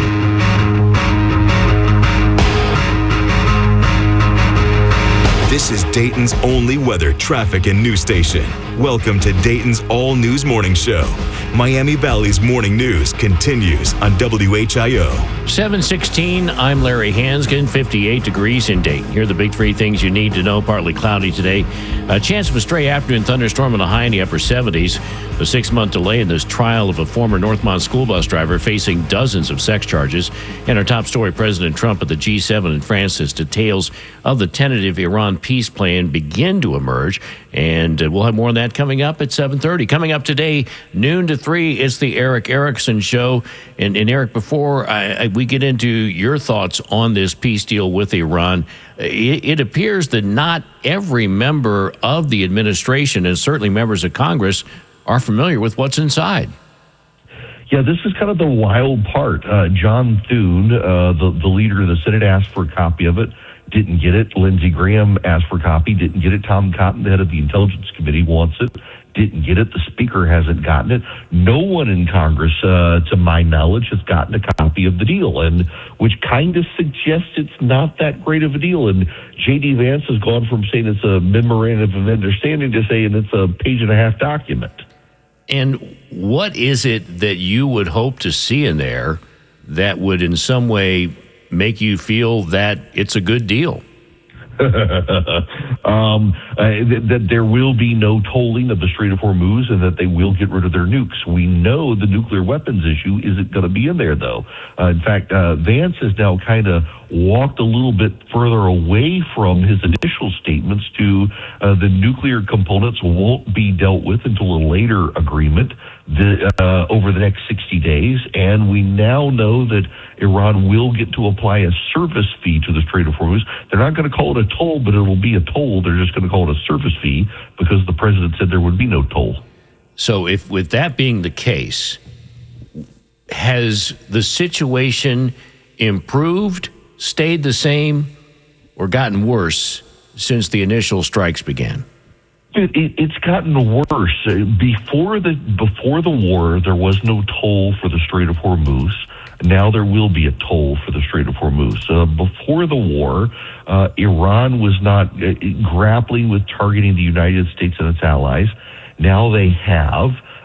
[SPEAKER 2] This is Dayton's only weather, traffic, and news station. Welcome to Dayton's All News Morning Show. Miami Valley's morning news continues on W H I O.
[SPEAKER 5] seven sixteen, I'm Larry Hansgen, fifty-eight degrees in Dayton. Here are the big three things you need to know. Partly cloudy today. A chance of a stray afternoon thunderstorm and a high in the upper seventies. A six-month delay in this trial of a former Northmont school bus driver facing dozens of sex charges. And our top story, President Trump at the G seven in France, as details of the tentative Iran peace plan begin to emerge. And uh, we'll have more on that coming up at seven thirty. Coming up today, noon to three, it's the Erick Erickson Show. And, and Eric, before I, I, we get into your thoughts on this peace deal with Iran, it, it appears that not every member of the administration, and certainly members of Congress, are familiar with what's inside.
[SPEAKER 10] Yeah, this is kind of the wild part. Uh, John Thune, uh, the, the leader of the Senate, asked for a copy of it, didn't get it. Lindsey Graham asked for a copy, didn't get it. Tom Cotton, the head of the Intelligence Committee, wants it, didn't get it. The Speaker hasn't gotten it. No one in Congress, uh, to my knowledge, has gotten a copy of the deal, and which kind of suggests it's not that great of a deal. And J D Vance has gone from saying it's a memorandum of understanding to saying it's a page and a half document.
[SPEAKER 5] And what is it that you would hope to see in there that would in some way make you feel that it's a good deal?
[SPEAKER 10] um, uh, th- that there will be no tolling of the Strait of Hormuz and that they will get rid of their nukes. We know the nuclear weapons issue isn't going to be in there, though. Uh, in fact, uh, Vance has now kind of walked a little bit further away from his initial statements to uh, the nuclear components won't be dealt with until a later agreement the, uh, over the next sixty days. And we now know that Iran will get to apply a service fee to the Strait of Hormuz. They're not going to call it a toll, but it'll be a toll. They're just going to call it a service fee because the president said there would be no toll.
[SPEAKER 5] So if with that being the case, has the situation improved, stayed the same, or gotten worse since the initial strikes began?
[SPEAKER 10] It, it, it's gotten worse. Before the before the war, there was no toll for the Strait of Hormuz. Now there will be a toll for the Strait of Hormuz. Uh, before the war, uh, Iran was not uh, grappling with targeting the United States and its allies. Now they have.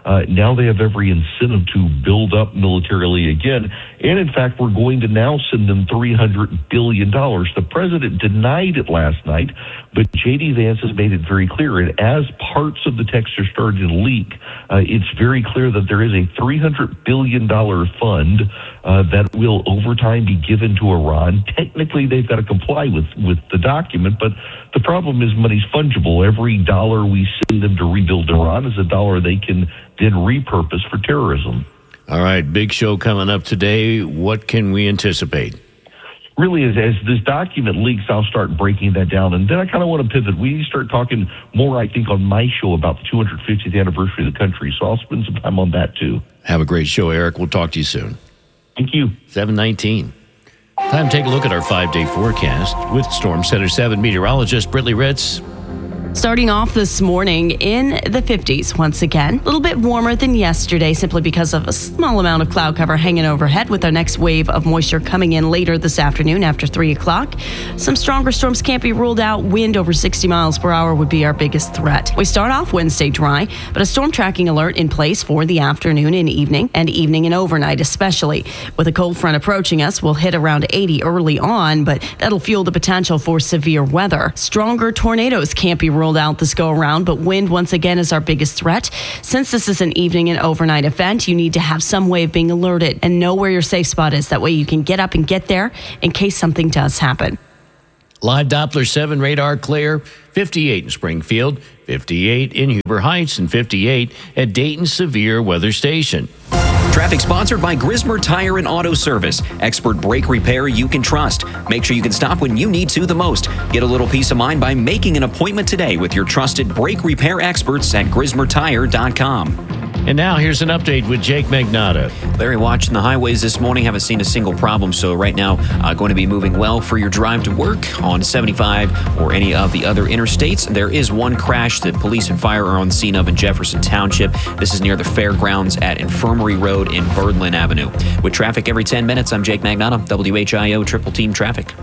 [SPEAKER 10] Uh, now they have every incentive to build up militarily again. And in fact, we're going to now send them three hundred billion dollars. The president denied it last night, but J D. Vance has made it very clear. And as parts of the text are starting to leak, uh, it's very clear that there is a three hundred billion dollars fund uh, that will over time be given to Iran. Technically, they've got to comply with, with the document, but the problem is money's fungible. Every dollar we send them to rebuild Iran is a dollar they can then repurpose for terrorism.
[SPEAKER 5] All right, big show coming up today. What can we anticipate?
[SPEAKER 10] Really, as, as this document leaks, I'll start breaking that down. And then I kind of want to pivot. We need to start talking more, I think, on my show about the two hundred fiftieth anniversary of the country. So I'll spend some time on that, too.
[SPEAKER 5] Have a great show, Eric. We'll talk to you soon.
[SPEAKER 10] Thank you.
[SPEAKER 5] seven nineteen. Time to take a look at our five-day forecast with Storm Center seven meteorologist Britley Ritz.
[SPEAKER 6] Starting off this morning in the fifties once again. A little bit warmer than yesterday simply because of a small amount of cloud cover hanging overhead with our next wave of moisture coming in later this afternoon after three o'clock. Some stronger storms can't be ruled out. Wind over sixty miles per hour would be our biggest threat. We start off Wednesday dry, but a storm tracking alert in place for the afternoon and evening, and evening and overnight especially. With a cold front approaching us, we'll hit around eighty early on, but that'll fuel the potential for severe weather. Stronger tornadoes can't be ruled out this go around, but wind once again is our biggest threat. Since this is an evening and overnight event, you need to have some way of being alerted and know where your safe spot is. That way you can get up and get there in case something does happen.
[SPEAKER 5] Live Doppler seven radar clear, fifty-eight in Springfield, fifty-eight in Huber Heights, and fifty-eight at Dayton Severe Weather Station.
[SPEAKER 7] Traffic sponsored by Grismer Tire and Auto Service. Expert brake repair you can trust. Make sure you can stop when you need to the most. Get a little peace of mind by making an appointment today with your trusted brake repair experts at grismer tire dot com.
[SPEAKER 5] And now here's an update with Jake Magnotta.
[SPEAKER 7] Larry, watching the highways this morning, haven't seen a single problem. So right now, uh, going to be moving well for your drive to work on seventy-five or any of the other interstates. There is one crash that police and fire are on the scene of in Jefferson Township. This is near the fairgrounds at Infirmary Road in Birdland Avenue. With traffic every ten minutes, I'm Jake Magnotta, W H I O Triple Team Traffic.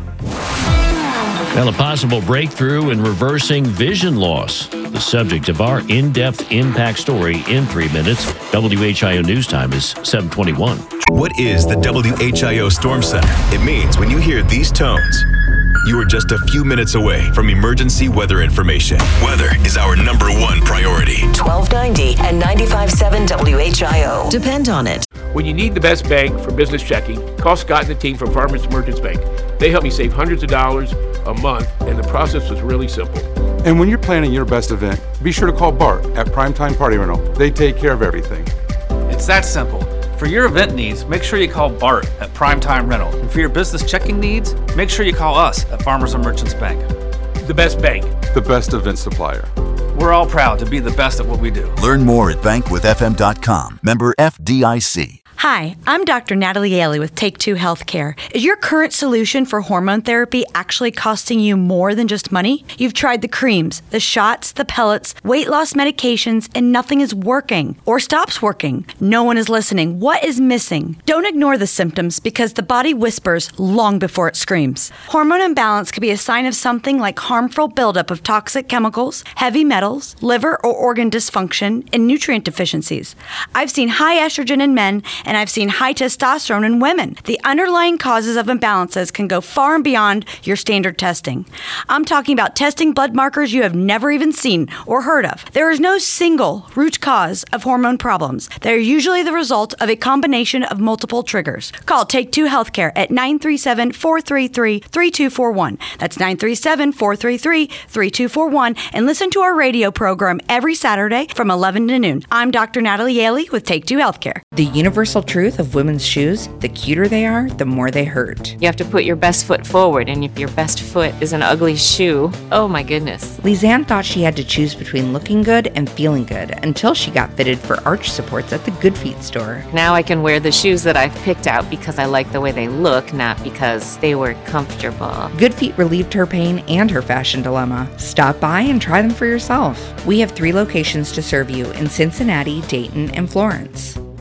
[SPEAKER 5] Well, a possible breakthrough in reversing vision loss. The subject of our in-depth impact story in three minutes. W H I O News Time is seven twenty-one.
[SPEAKER 2] What is the W H I O Storm Center? It means when you hear these tones, you are just a few minutes away from emergency weather information. Weather is our number one priority.
[SPEAKER 11] twelve ninety and ninety-five point seven W H I O. Depend on it.
[SPEAKER 12] When you need the best bank for business checking, call Scott and the team from Farmers Merchants Bank. They help me save hundreds of dollars a month, and the process was really simple.
[SPEAKER 13] And when you're planning your best event, be sure to call Bart at Primetime Party Rental. They take care of everything.
[SPEAKER 16] It's that simple. For your event needs, make sure you call Bart at Primetime Rental. And for your business checking needs, make sure you call us at Farmers and Merchants Bank.
[SPEAKER 12] The best bank.
[SPEAKER 13] The best event supplier.
[SPEAKER 16] We're all proud to be the best at what we do.
[SPEAKER 17] Learn more at bank with f m dot com. Member F D I C.
[SPEAKER 18] Hi, I'm Doctor Natalie Yaley with Take Two Healthcare. Is your current solution for hormone therapy actually costing you more than just money? You've tried the creams, the shots, the pellets, weight loss medications, and nothing is working or stops working. No one is listening. What is missing? Don't ignore the symptoms because the body whispers long before it screams. Hormone imbalance could be a sign of something like harmful buildup of toxic chemicals, heavy metals, liver or organ dysfunction, and nutrient deficiencies. I've seen high estrogen in men, and I've seen high testosterone in women. The underlying causes of imbalances can go far and beyond your standard testing. I'm talking about testing blood markers you have never even seen or heard of. There is no single root cause of hormone problems. They are usually the result of a combination of multiple triggers. Call Take Two Healthcare at nine three seven, four three three, three two four one. That's nine three seven, four three three, three two four one, and listen to our radio program every Saturday from eleven to noon. I'm Doctor Natalie Yaley with Take Two Healthcare.
[SPEAKER 25] The universal truth of women's shoes, the cuter they are, the more they hurt.
[SPEAKER 28] You have to put your best foot forward, and if your best foot is an ugly shoe, oh my goodness.
[SPEAKER 25] Lizanne thought she had to choose between looking good and feeling good until she got fitted for arch supports at the Good Feet store.
[SPEAKER 28] Now I can wear the shoes that I've picked out because I like the way they look, not because they were comfortable.
[SPEAKER 25] Good Feet relieved her pain and her fashion dilemma. Stop by and try them for yourself. We have three locations to serve you in Cincinnati, Dayton, and Florence.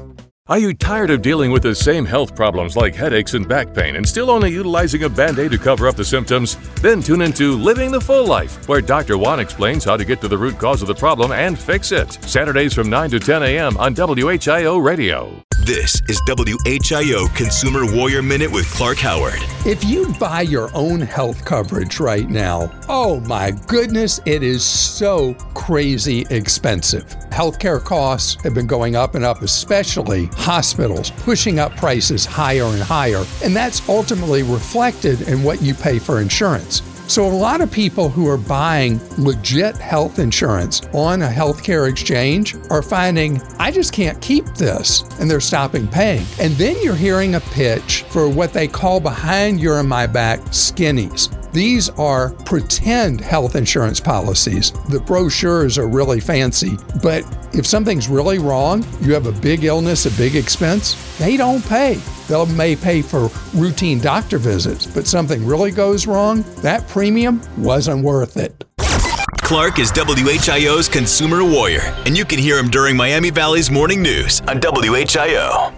[SPEAKER 1] Are you tired of dealing with the same health problems like headaches and back pain and still only utilizing a Band-Aid to cover up the symptoms? Then tune into Living the Full Life, where Doctor Juan explains how to get to the root cause of the problem and fix it. Saturdays from nine to ten a.m. on W H I O Radio.
[SPEAKER 2] This is W H I O Consumer Warrior Minute with Clark Howard.
[SPEAKER 19] If you buy your own health coverage right now, oh my goodness, it is so crazy expensive. Healthcare costs have been going up and up, especially hospitals, pushing up prices higher and higher. And that's ultimately reflected in what you pay for insurance. So a lot of people who are buying legit health insurance on a healthcare exchange are finding, I just can't keep this, and they're stopping paying. And then you're hearing a pitch for what they call behind your and my back skinnies. These are pretend health insurance policies. The brochures are really fancy, but if something's really wrong, you have a big illness, a big expense, they don't pay. They may pay for routine doctor visits, but something really goes wrong, that premium wasn't worth it.
[SPEAKER 2] Clark is W H I O's Consumer Warrior, and you can hear him during Miami Valley's Morning News on W H I O.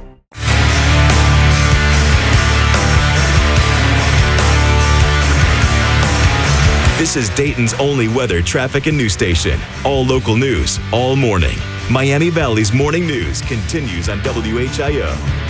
[SPEAKER 2] This is Dayton's only weather, traffic, and news station. All local news, all morning. Miami Valley's Morning News continues on W H I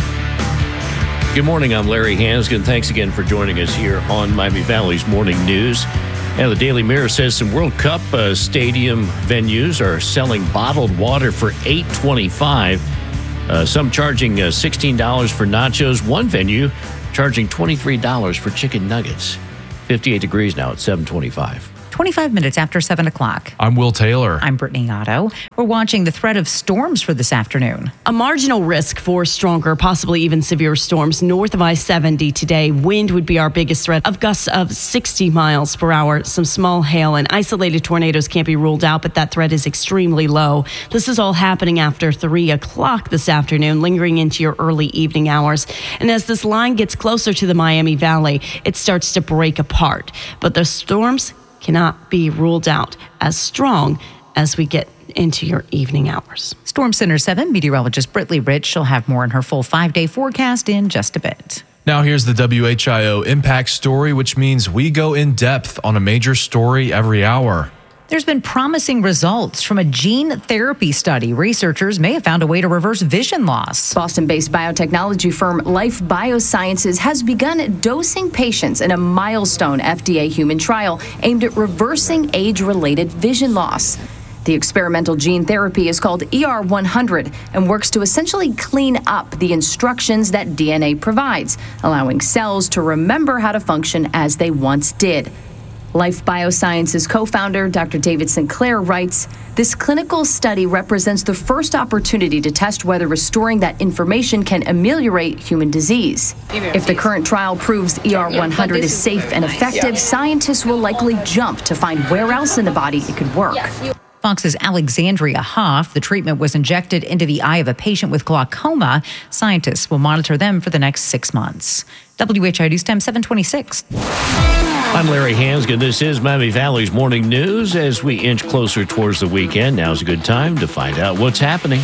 [SPEAKER 2] O.
[SPEAKER 5] Good morning, I'm Larry Hansgen. Thanks again for joining us here on Miami Valley's Morning News. And the Daily Mirror says some World Cup uh, stadium venues are selling bottled water for eight twenty-five. Uh, some charging uh, sixteen dollars for nachos. One venue charging twenty-three dollars for chicken nuggets. fifty-eight degrees now at seven twenty-five.
[SPEAKER 8] twenty-five minutes after seven o'clock.
[SPEAKER 3] I'm Will Taylor.
[SPEAKER 8] I'm Brittany Otto. We're watching the threat of storms for this afternoon.
[SPEAKER 6] A marginal risk for stronger, possibly even severe storms north of I seventy today. Wind would be our biggest threat of gusts of sixty miles per hour. Some small hail and isolated tornadoes can't be ruled out, but that threat is extremely low. This is all happening after three o'clock this afternoon, lingering into your early evening hours. And as this line gets closer to the Miami Valley, it starts to break apart. But the storms cannot be ruled out as strong as we get into your evening hours.
[SPEAKER 8] Storm Center seven meteorologist Brittany Rich. She'll have more in her full five-day forecast in just a bit.
[SPEAKER 3] Now here's the W H I O Impact Story, which means we go in depth on a major story every hour.
[SPEAKER 8] There's been promising results from a gene therapy study. Researchers may have found a way to reverse vision loss.
[SPEAKER 4] Boston-based biotechnology firm Life Biosciences has begun dosing patients in a milestone F D A human trial aimed at reversing age-related vision loss. The experimental gene therapy is called E R one hundred and works to essentially clean up the instructions that D N A provides, allowing cells to remember how to function as they once did. Life Biosciences co-founder Doctor David Sinclair writes, "This clinical study represents the first opportunity to test whether restoring that information can ameliorate human disease. If the current trial proves E R one hundred is safe and effective, scientists will likely jump to find where else in the body it could work."
[SPEAKER 8] Fox's Alexandria Hoff. The treatment was injected into the eye of a patient with glaucoma. Scientists will monitor them for the next six months. W H I O News Time seven twenty-six.
[SPEAKER 5] I'm Larry Hansgen. This is Miami Valley's Morning News. As we inch closer towards the weekend, now's a good time to find out what's happening.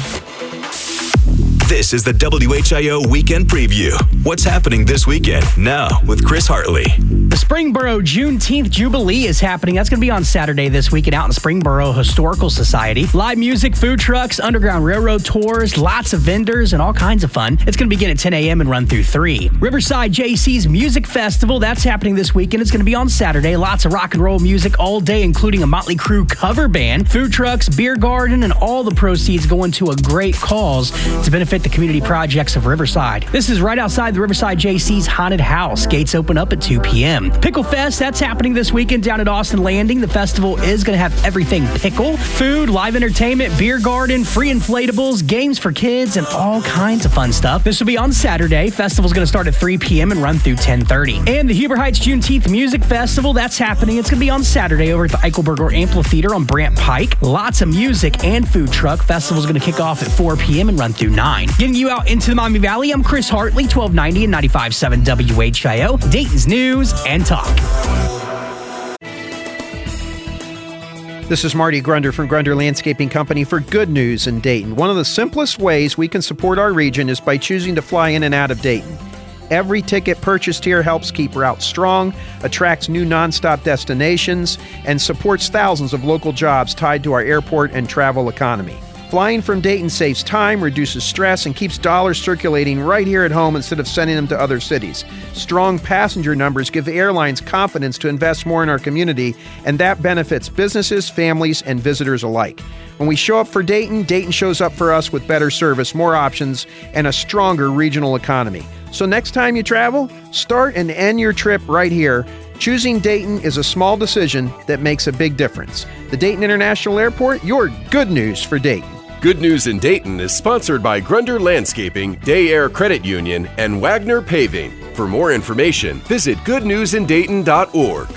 [SPEAKER 2] This is the W H I O Weekend Preview. What's happening this weekend? Now with Chris Hartley.
[SPEAKER 4] The Springboro Juneteenth Jubilee is happening. That's going to be on Saturday this weekend out in Springboro Historical Society. Live music, food trucks, Underground Railroad tours, lots of vendors, and all kinds of fun. It's going to begin at ten a.m. and run through three. Riverside J C's Music Festival, that's happening this weekend. It's going to be on Saturday. Lots of rock and roll music all day, including a Motley Crue cover band, food trucks, beer garden, and all the proceeds going to a great cause to benefit the community projects of Riverside. This is right outside the Riverside J C's Haunted House. Gates open up at two p.m. Pickle Fest, that's happening this weekend down at Austin Landing. The festival is going to have everything pickle, food, live entertainment, beer garden, free inflatables, games for kids, and all kinds of fun stuff. This will be on Saturday. Festival's going to start at three p.m. and run through ten thirty. And the Huber Heights Juneteenth Music Festival, that's happening. It's going to be on Saturday over at the Eichelberger Amphitheater on Brant Pike. Lots of music and food truck. Festival's going to kick off at four p.m. and run through nine. Getting you out into the Miami Valley, I'm Chris Hartley, twelve ninety and ninety-five point seven W H I O, Dayton's News and Talk.
[SPEAKER 14] This is Marty Grunder from Grunder Landscaping Company for Good News in Dayton. One of the simplest ways we can support our region is by choosing to fly in and out of Dayton. Every ticket purchased here helps keep routes strong, attracts new nonstop destinations, and supports thousands of local jobs tied to our airport and travel economy. Flying from Dayton saves time, reduces stress, and keeps dollars circulating right here at home instead of sending them to other cities. Strong passenger numbers give the airlines confidence to invest more in our community, and that benefits businesses, families, and visitors alike. When we show up for Dayton, Dayton shows up for us with better service, more options, and a stronger regional economy. So next time you travel, start and end your trip right here. Choosing Dayton is a small decision that makes a big difference. The Dayton International Airport, your good news for Dayton.
[SPEAKER 15] Good News in Dayton is sponsored by Grunder Landscaping, Day Air Credit Union, and Wagner Paving. For more information, visit good news in dayton dot org.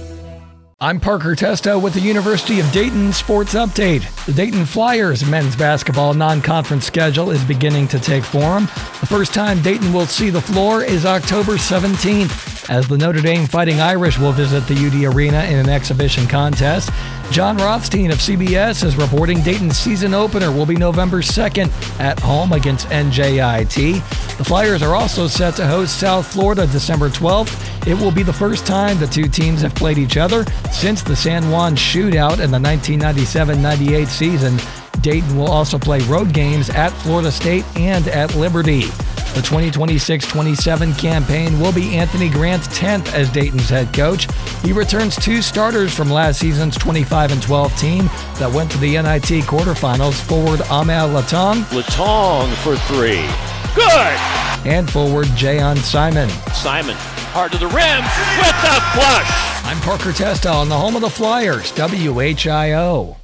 [SPEAKER 20] I'm Parker Testo with the University of Dayton Sports Update. The Dayton Flyers men's basketball non-conference schedule is beginning to take form. The first time Dayton will see the floor is October seventeenth, as the Notre Dame Fighting Irish will visit the U D Arena in an exhibition contest. John Rothstein of C B S is reporting Dayton's season opener will be November second at home against N J I T. The Flyers are also set to host South Florida December twelfth. It will be the first time the two teams have played each other since the San Juan shootout in the nineteen ninety-seven ninety-eight season. Dayton will also play road games at Florida State and at Liberty. The twenty twenty-six twenty-seven campaign will be Anthony Grant's tenth as Dayton's head coach. He returns two starters from last season's twenty-five and twelve team that went to the N I T quarterfinals, forward Amel Latong.
[SPEAKER 5] Latong for three. Good!
[SPEAKER 20] And forward Jayon Simon.
[SPEAKER 5] Simon, hard to the rim with the flush.
[SPEAKER 20] I'm Parker Testo on the home of the Flyers, W H I O.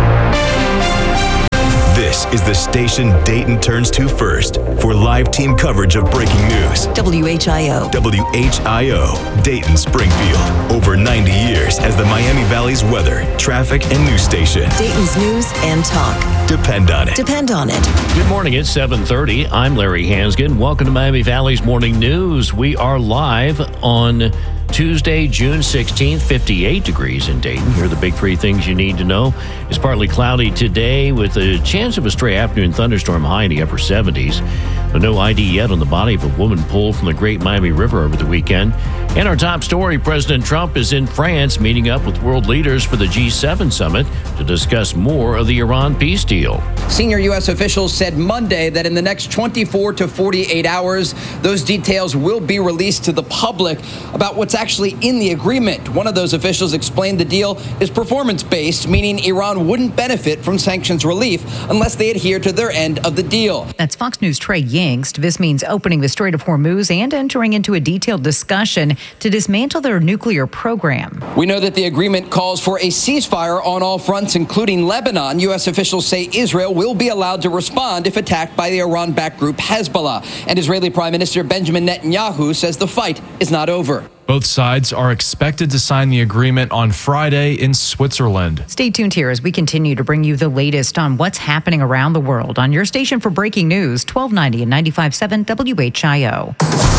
[SPEAKER 2] This is the station Dayton turns to first for live team coverage of breaking news.
[SPEAKER 11] W H I O.
[SPEAKER 2] W H I O, Dayton Springfield. Over ninety years as the Miami Valley's weather, traffic, and news station.
[SPEAKER 11] Dayton's news and talk.
[SPEAKER 2] Depend on it.
[SPEAKER 11] Depend on it.
[SPEAKER 5] Good morning. It's seven thirty. I'm Larry Hansgen. Welcome to Miami Valley's Morning News. We are live on Tuesday, June sixteenth, fifty-eight degrees in Dayton. Here are the big three things you need to know. It's partly cloudy today with a chance of a stray afternoon thunderstorm, high in the upper seventies. But no I D yet on the body of a woman pulled from the Great Miami River over the weekend. And our top story, President Trump is in France meeting up with world leaders for the G seven summit to discuss more of the Iran peace deal.
[SPEAKER 21] Senior U S officials said Monday that in the next twenty-four to forty-eight hours, those details will be released to the public about what's actually in the agreement. One of those officials explained the deal is performance-based, meaning Iran wouldn't benefit from sanctions relief unless they adhere to their end of the deal.
[SPEAKER 8] That's Fox News' Trey Yingst. This means opening the Strait of Hormuz and entering into a detailed discussion to dismantle their nuclear program.
[SPEAKER 21] We know that the agreement calls for a ceasefire on all fronts, including Lebanon. U S officials say Israel will be allowed to respond if attacked by the Iran-backed group Hezbollah. And Israeli Prime Minister Benjamin Netanyahu says the fight is not over.
[SPEAKER 3] Both sides are expected to sign the agreement on Friday in Switzerland.
[SPEAKER 8] Stay tuned here as we continue to bring you the latest on what's happening around the world on your station for breaking news, twelve ninety and ninety-five point seven W H I O.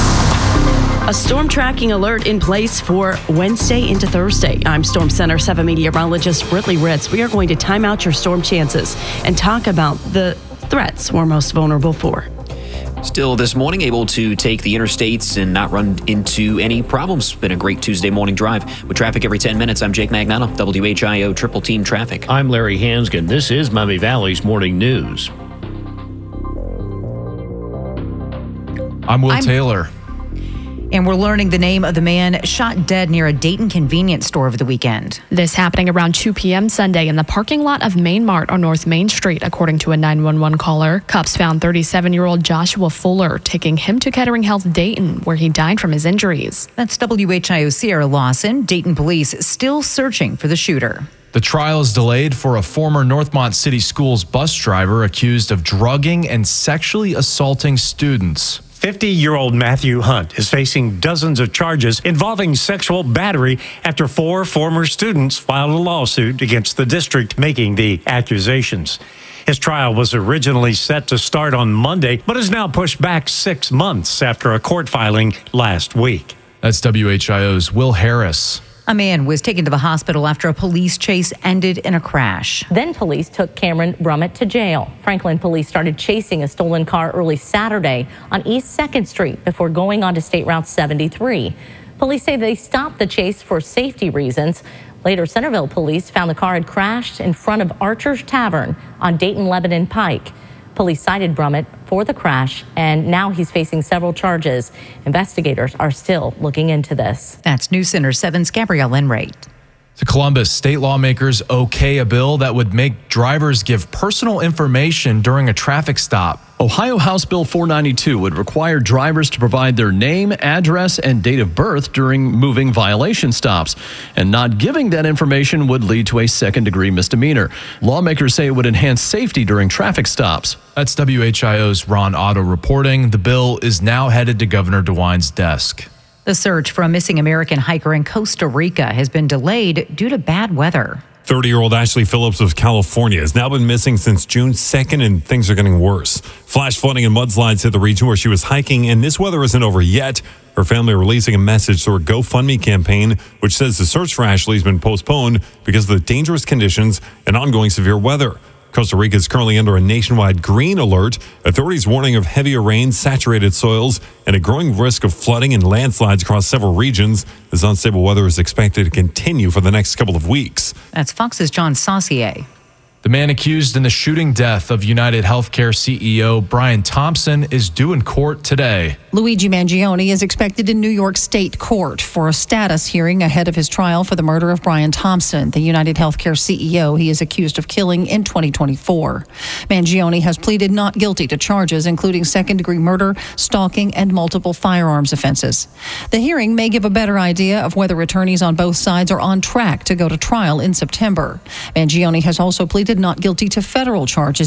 [SPEAKER 6] A storm tracking alert in place for Wednesday into Thursday. I'm Storm Center seven meteorologist Britley Ritz. We are going to time out your storm chances and talk about the threats we're most vulnerable for.
[SPEAKER 7] Still this morning, able to take the interstates and not run into any problems. Been a great Tuesday morning drive with traffic every ten minutes. I'm Jake Magnano, W H I O Triple Team Traffic.
[SPEAKER 5] I'm Larry Hansgen. This is Miami Valley's Morning News.
[SPEAKER 3] I'm Will
[SPEAKER 8] I'm-
[SPEAKER 3] Taylor.
[SPEAKER 8] And we're learning the name of the man shot dead near a Dayton convenience store over the weekend.
[SPEAKER 22] This happening around two p.m. Sunday in the parking lot of Main Mart on North Main Street, according to a nine one one caller. Cops found thirty-seven-year-old Joshua Fuller, taking him to Kettering Health Dayton, where he died from his injuries.
[SPEAKER 8] That's W H I O Sierra Lawson. Dayton police still searching for the shooter.
[SPEAKER 3] The trial is delayed for a former Northmont City Schools bus driver accused of drugging and sexually assaulting students.
[SPEAKER 23] fifty-year-old Matthew Hunt is facing dozens of charges involving sexual battery after four former students filed a lawsuit against the district making the accusations. His trial was originally set to start on Monday, but is now pushed back six months after a court filing last week.
[SPEAKER 3] That's W H I O's Will Harris.
[SPEAKER 8] A man was taken to the hospital after a police chase ended in a crash.
[SPEAKER 9] Then police took Cameron Brummett to jail. Franklin police started chasing a stolen car early Saturday on East second Street before going on to State Route seventy-three. Police say they stopped the chase for safety reasons. Later, Centerville police found the car had crashed in front of Archer's Tavern on Dayton-Lebanon Pike. Police cited Brummett for the crash, and now he's facing several charges. Investigators are still looking into this.
[SPEAKER 8] That's News Center seven's Gabrielle Enright.
[SPEAKER 3] To Columbus, state lawmakers okay a bill that would make drivers give personal information during a traffic stop.
[SPEAKER 10] Ohio House Bill four ninety-two would require drivers to provide their name, address, and date of birth during moving violation stops. And not giving that information would lead to a second-degree misdemeanor. Lawmakers say it would enhance safety during traffic stops.
[SPEAKER 3] That's W H I O's Ron Otto reporting. The bill is now headed to Governor DeWine's desk.
[SPEAKER 8] The search for a missing American hiker in Costa Rica has been delayed due to bad weather.
[SPEAKER 12] thirty-year-old Ashley Phillips of California has now been missing since June second, and things are getting worse. Flash flooding and mudslides hit the region where she was hiking, and this weather isn't over yet. Her family are releasing a message through a GoFundMe campaign, which says the search for Ashley has been postponed because of the dangerous conditions and ongoing severe weather. Costa Rica is currently under a nationwide green alert. Authorities warning of heavier rain, saturated soils, and a growing risk of flooding and landslides across several regions. This unstable weather is expected to continue for the next couple of weeks.
[SPEAKER 8] That's Fox's John Saucier.
[SPEAKER 3] The man accused in the shooting death of United Healthcare C E O Brian Thompson is due in court today.
[SPEAKER 13] Luigi Mangione is expected in New York State Court for a status hearing ahead of his trial for the murder of Brian Thompson, the United Healthcare C E O he is accused of killing in twenty twenty-four. Mangione has pleaded not guilty to charges including second-degree murder, stalking, and multiple firearms offenses. The hearing may give a better idea of whether attorneys on both sides are on track to go to trial in September. Mangione has also pleaded not guilty to federal charges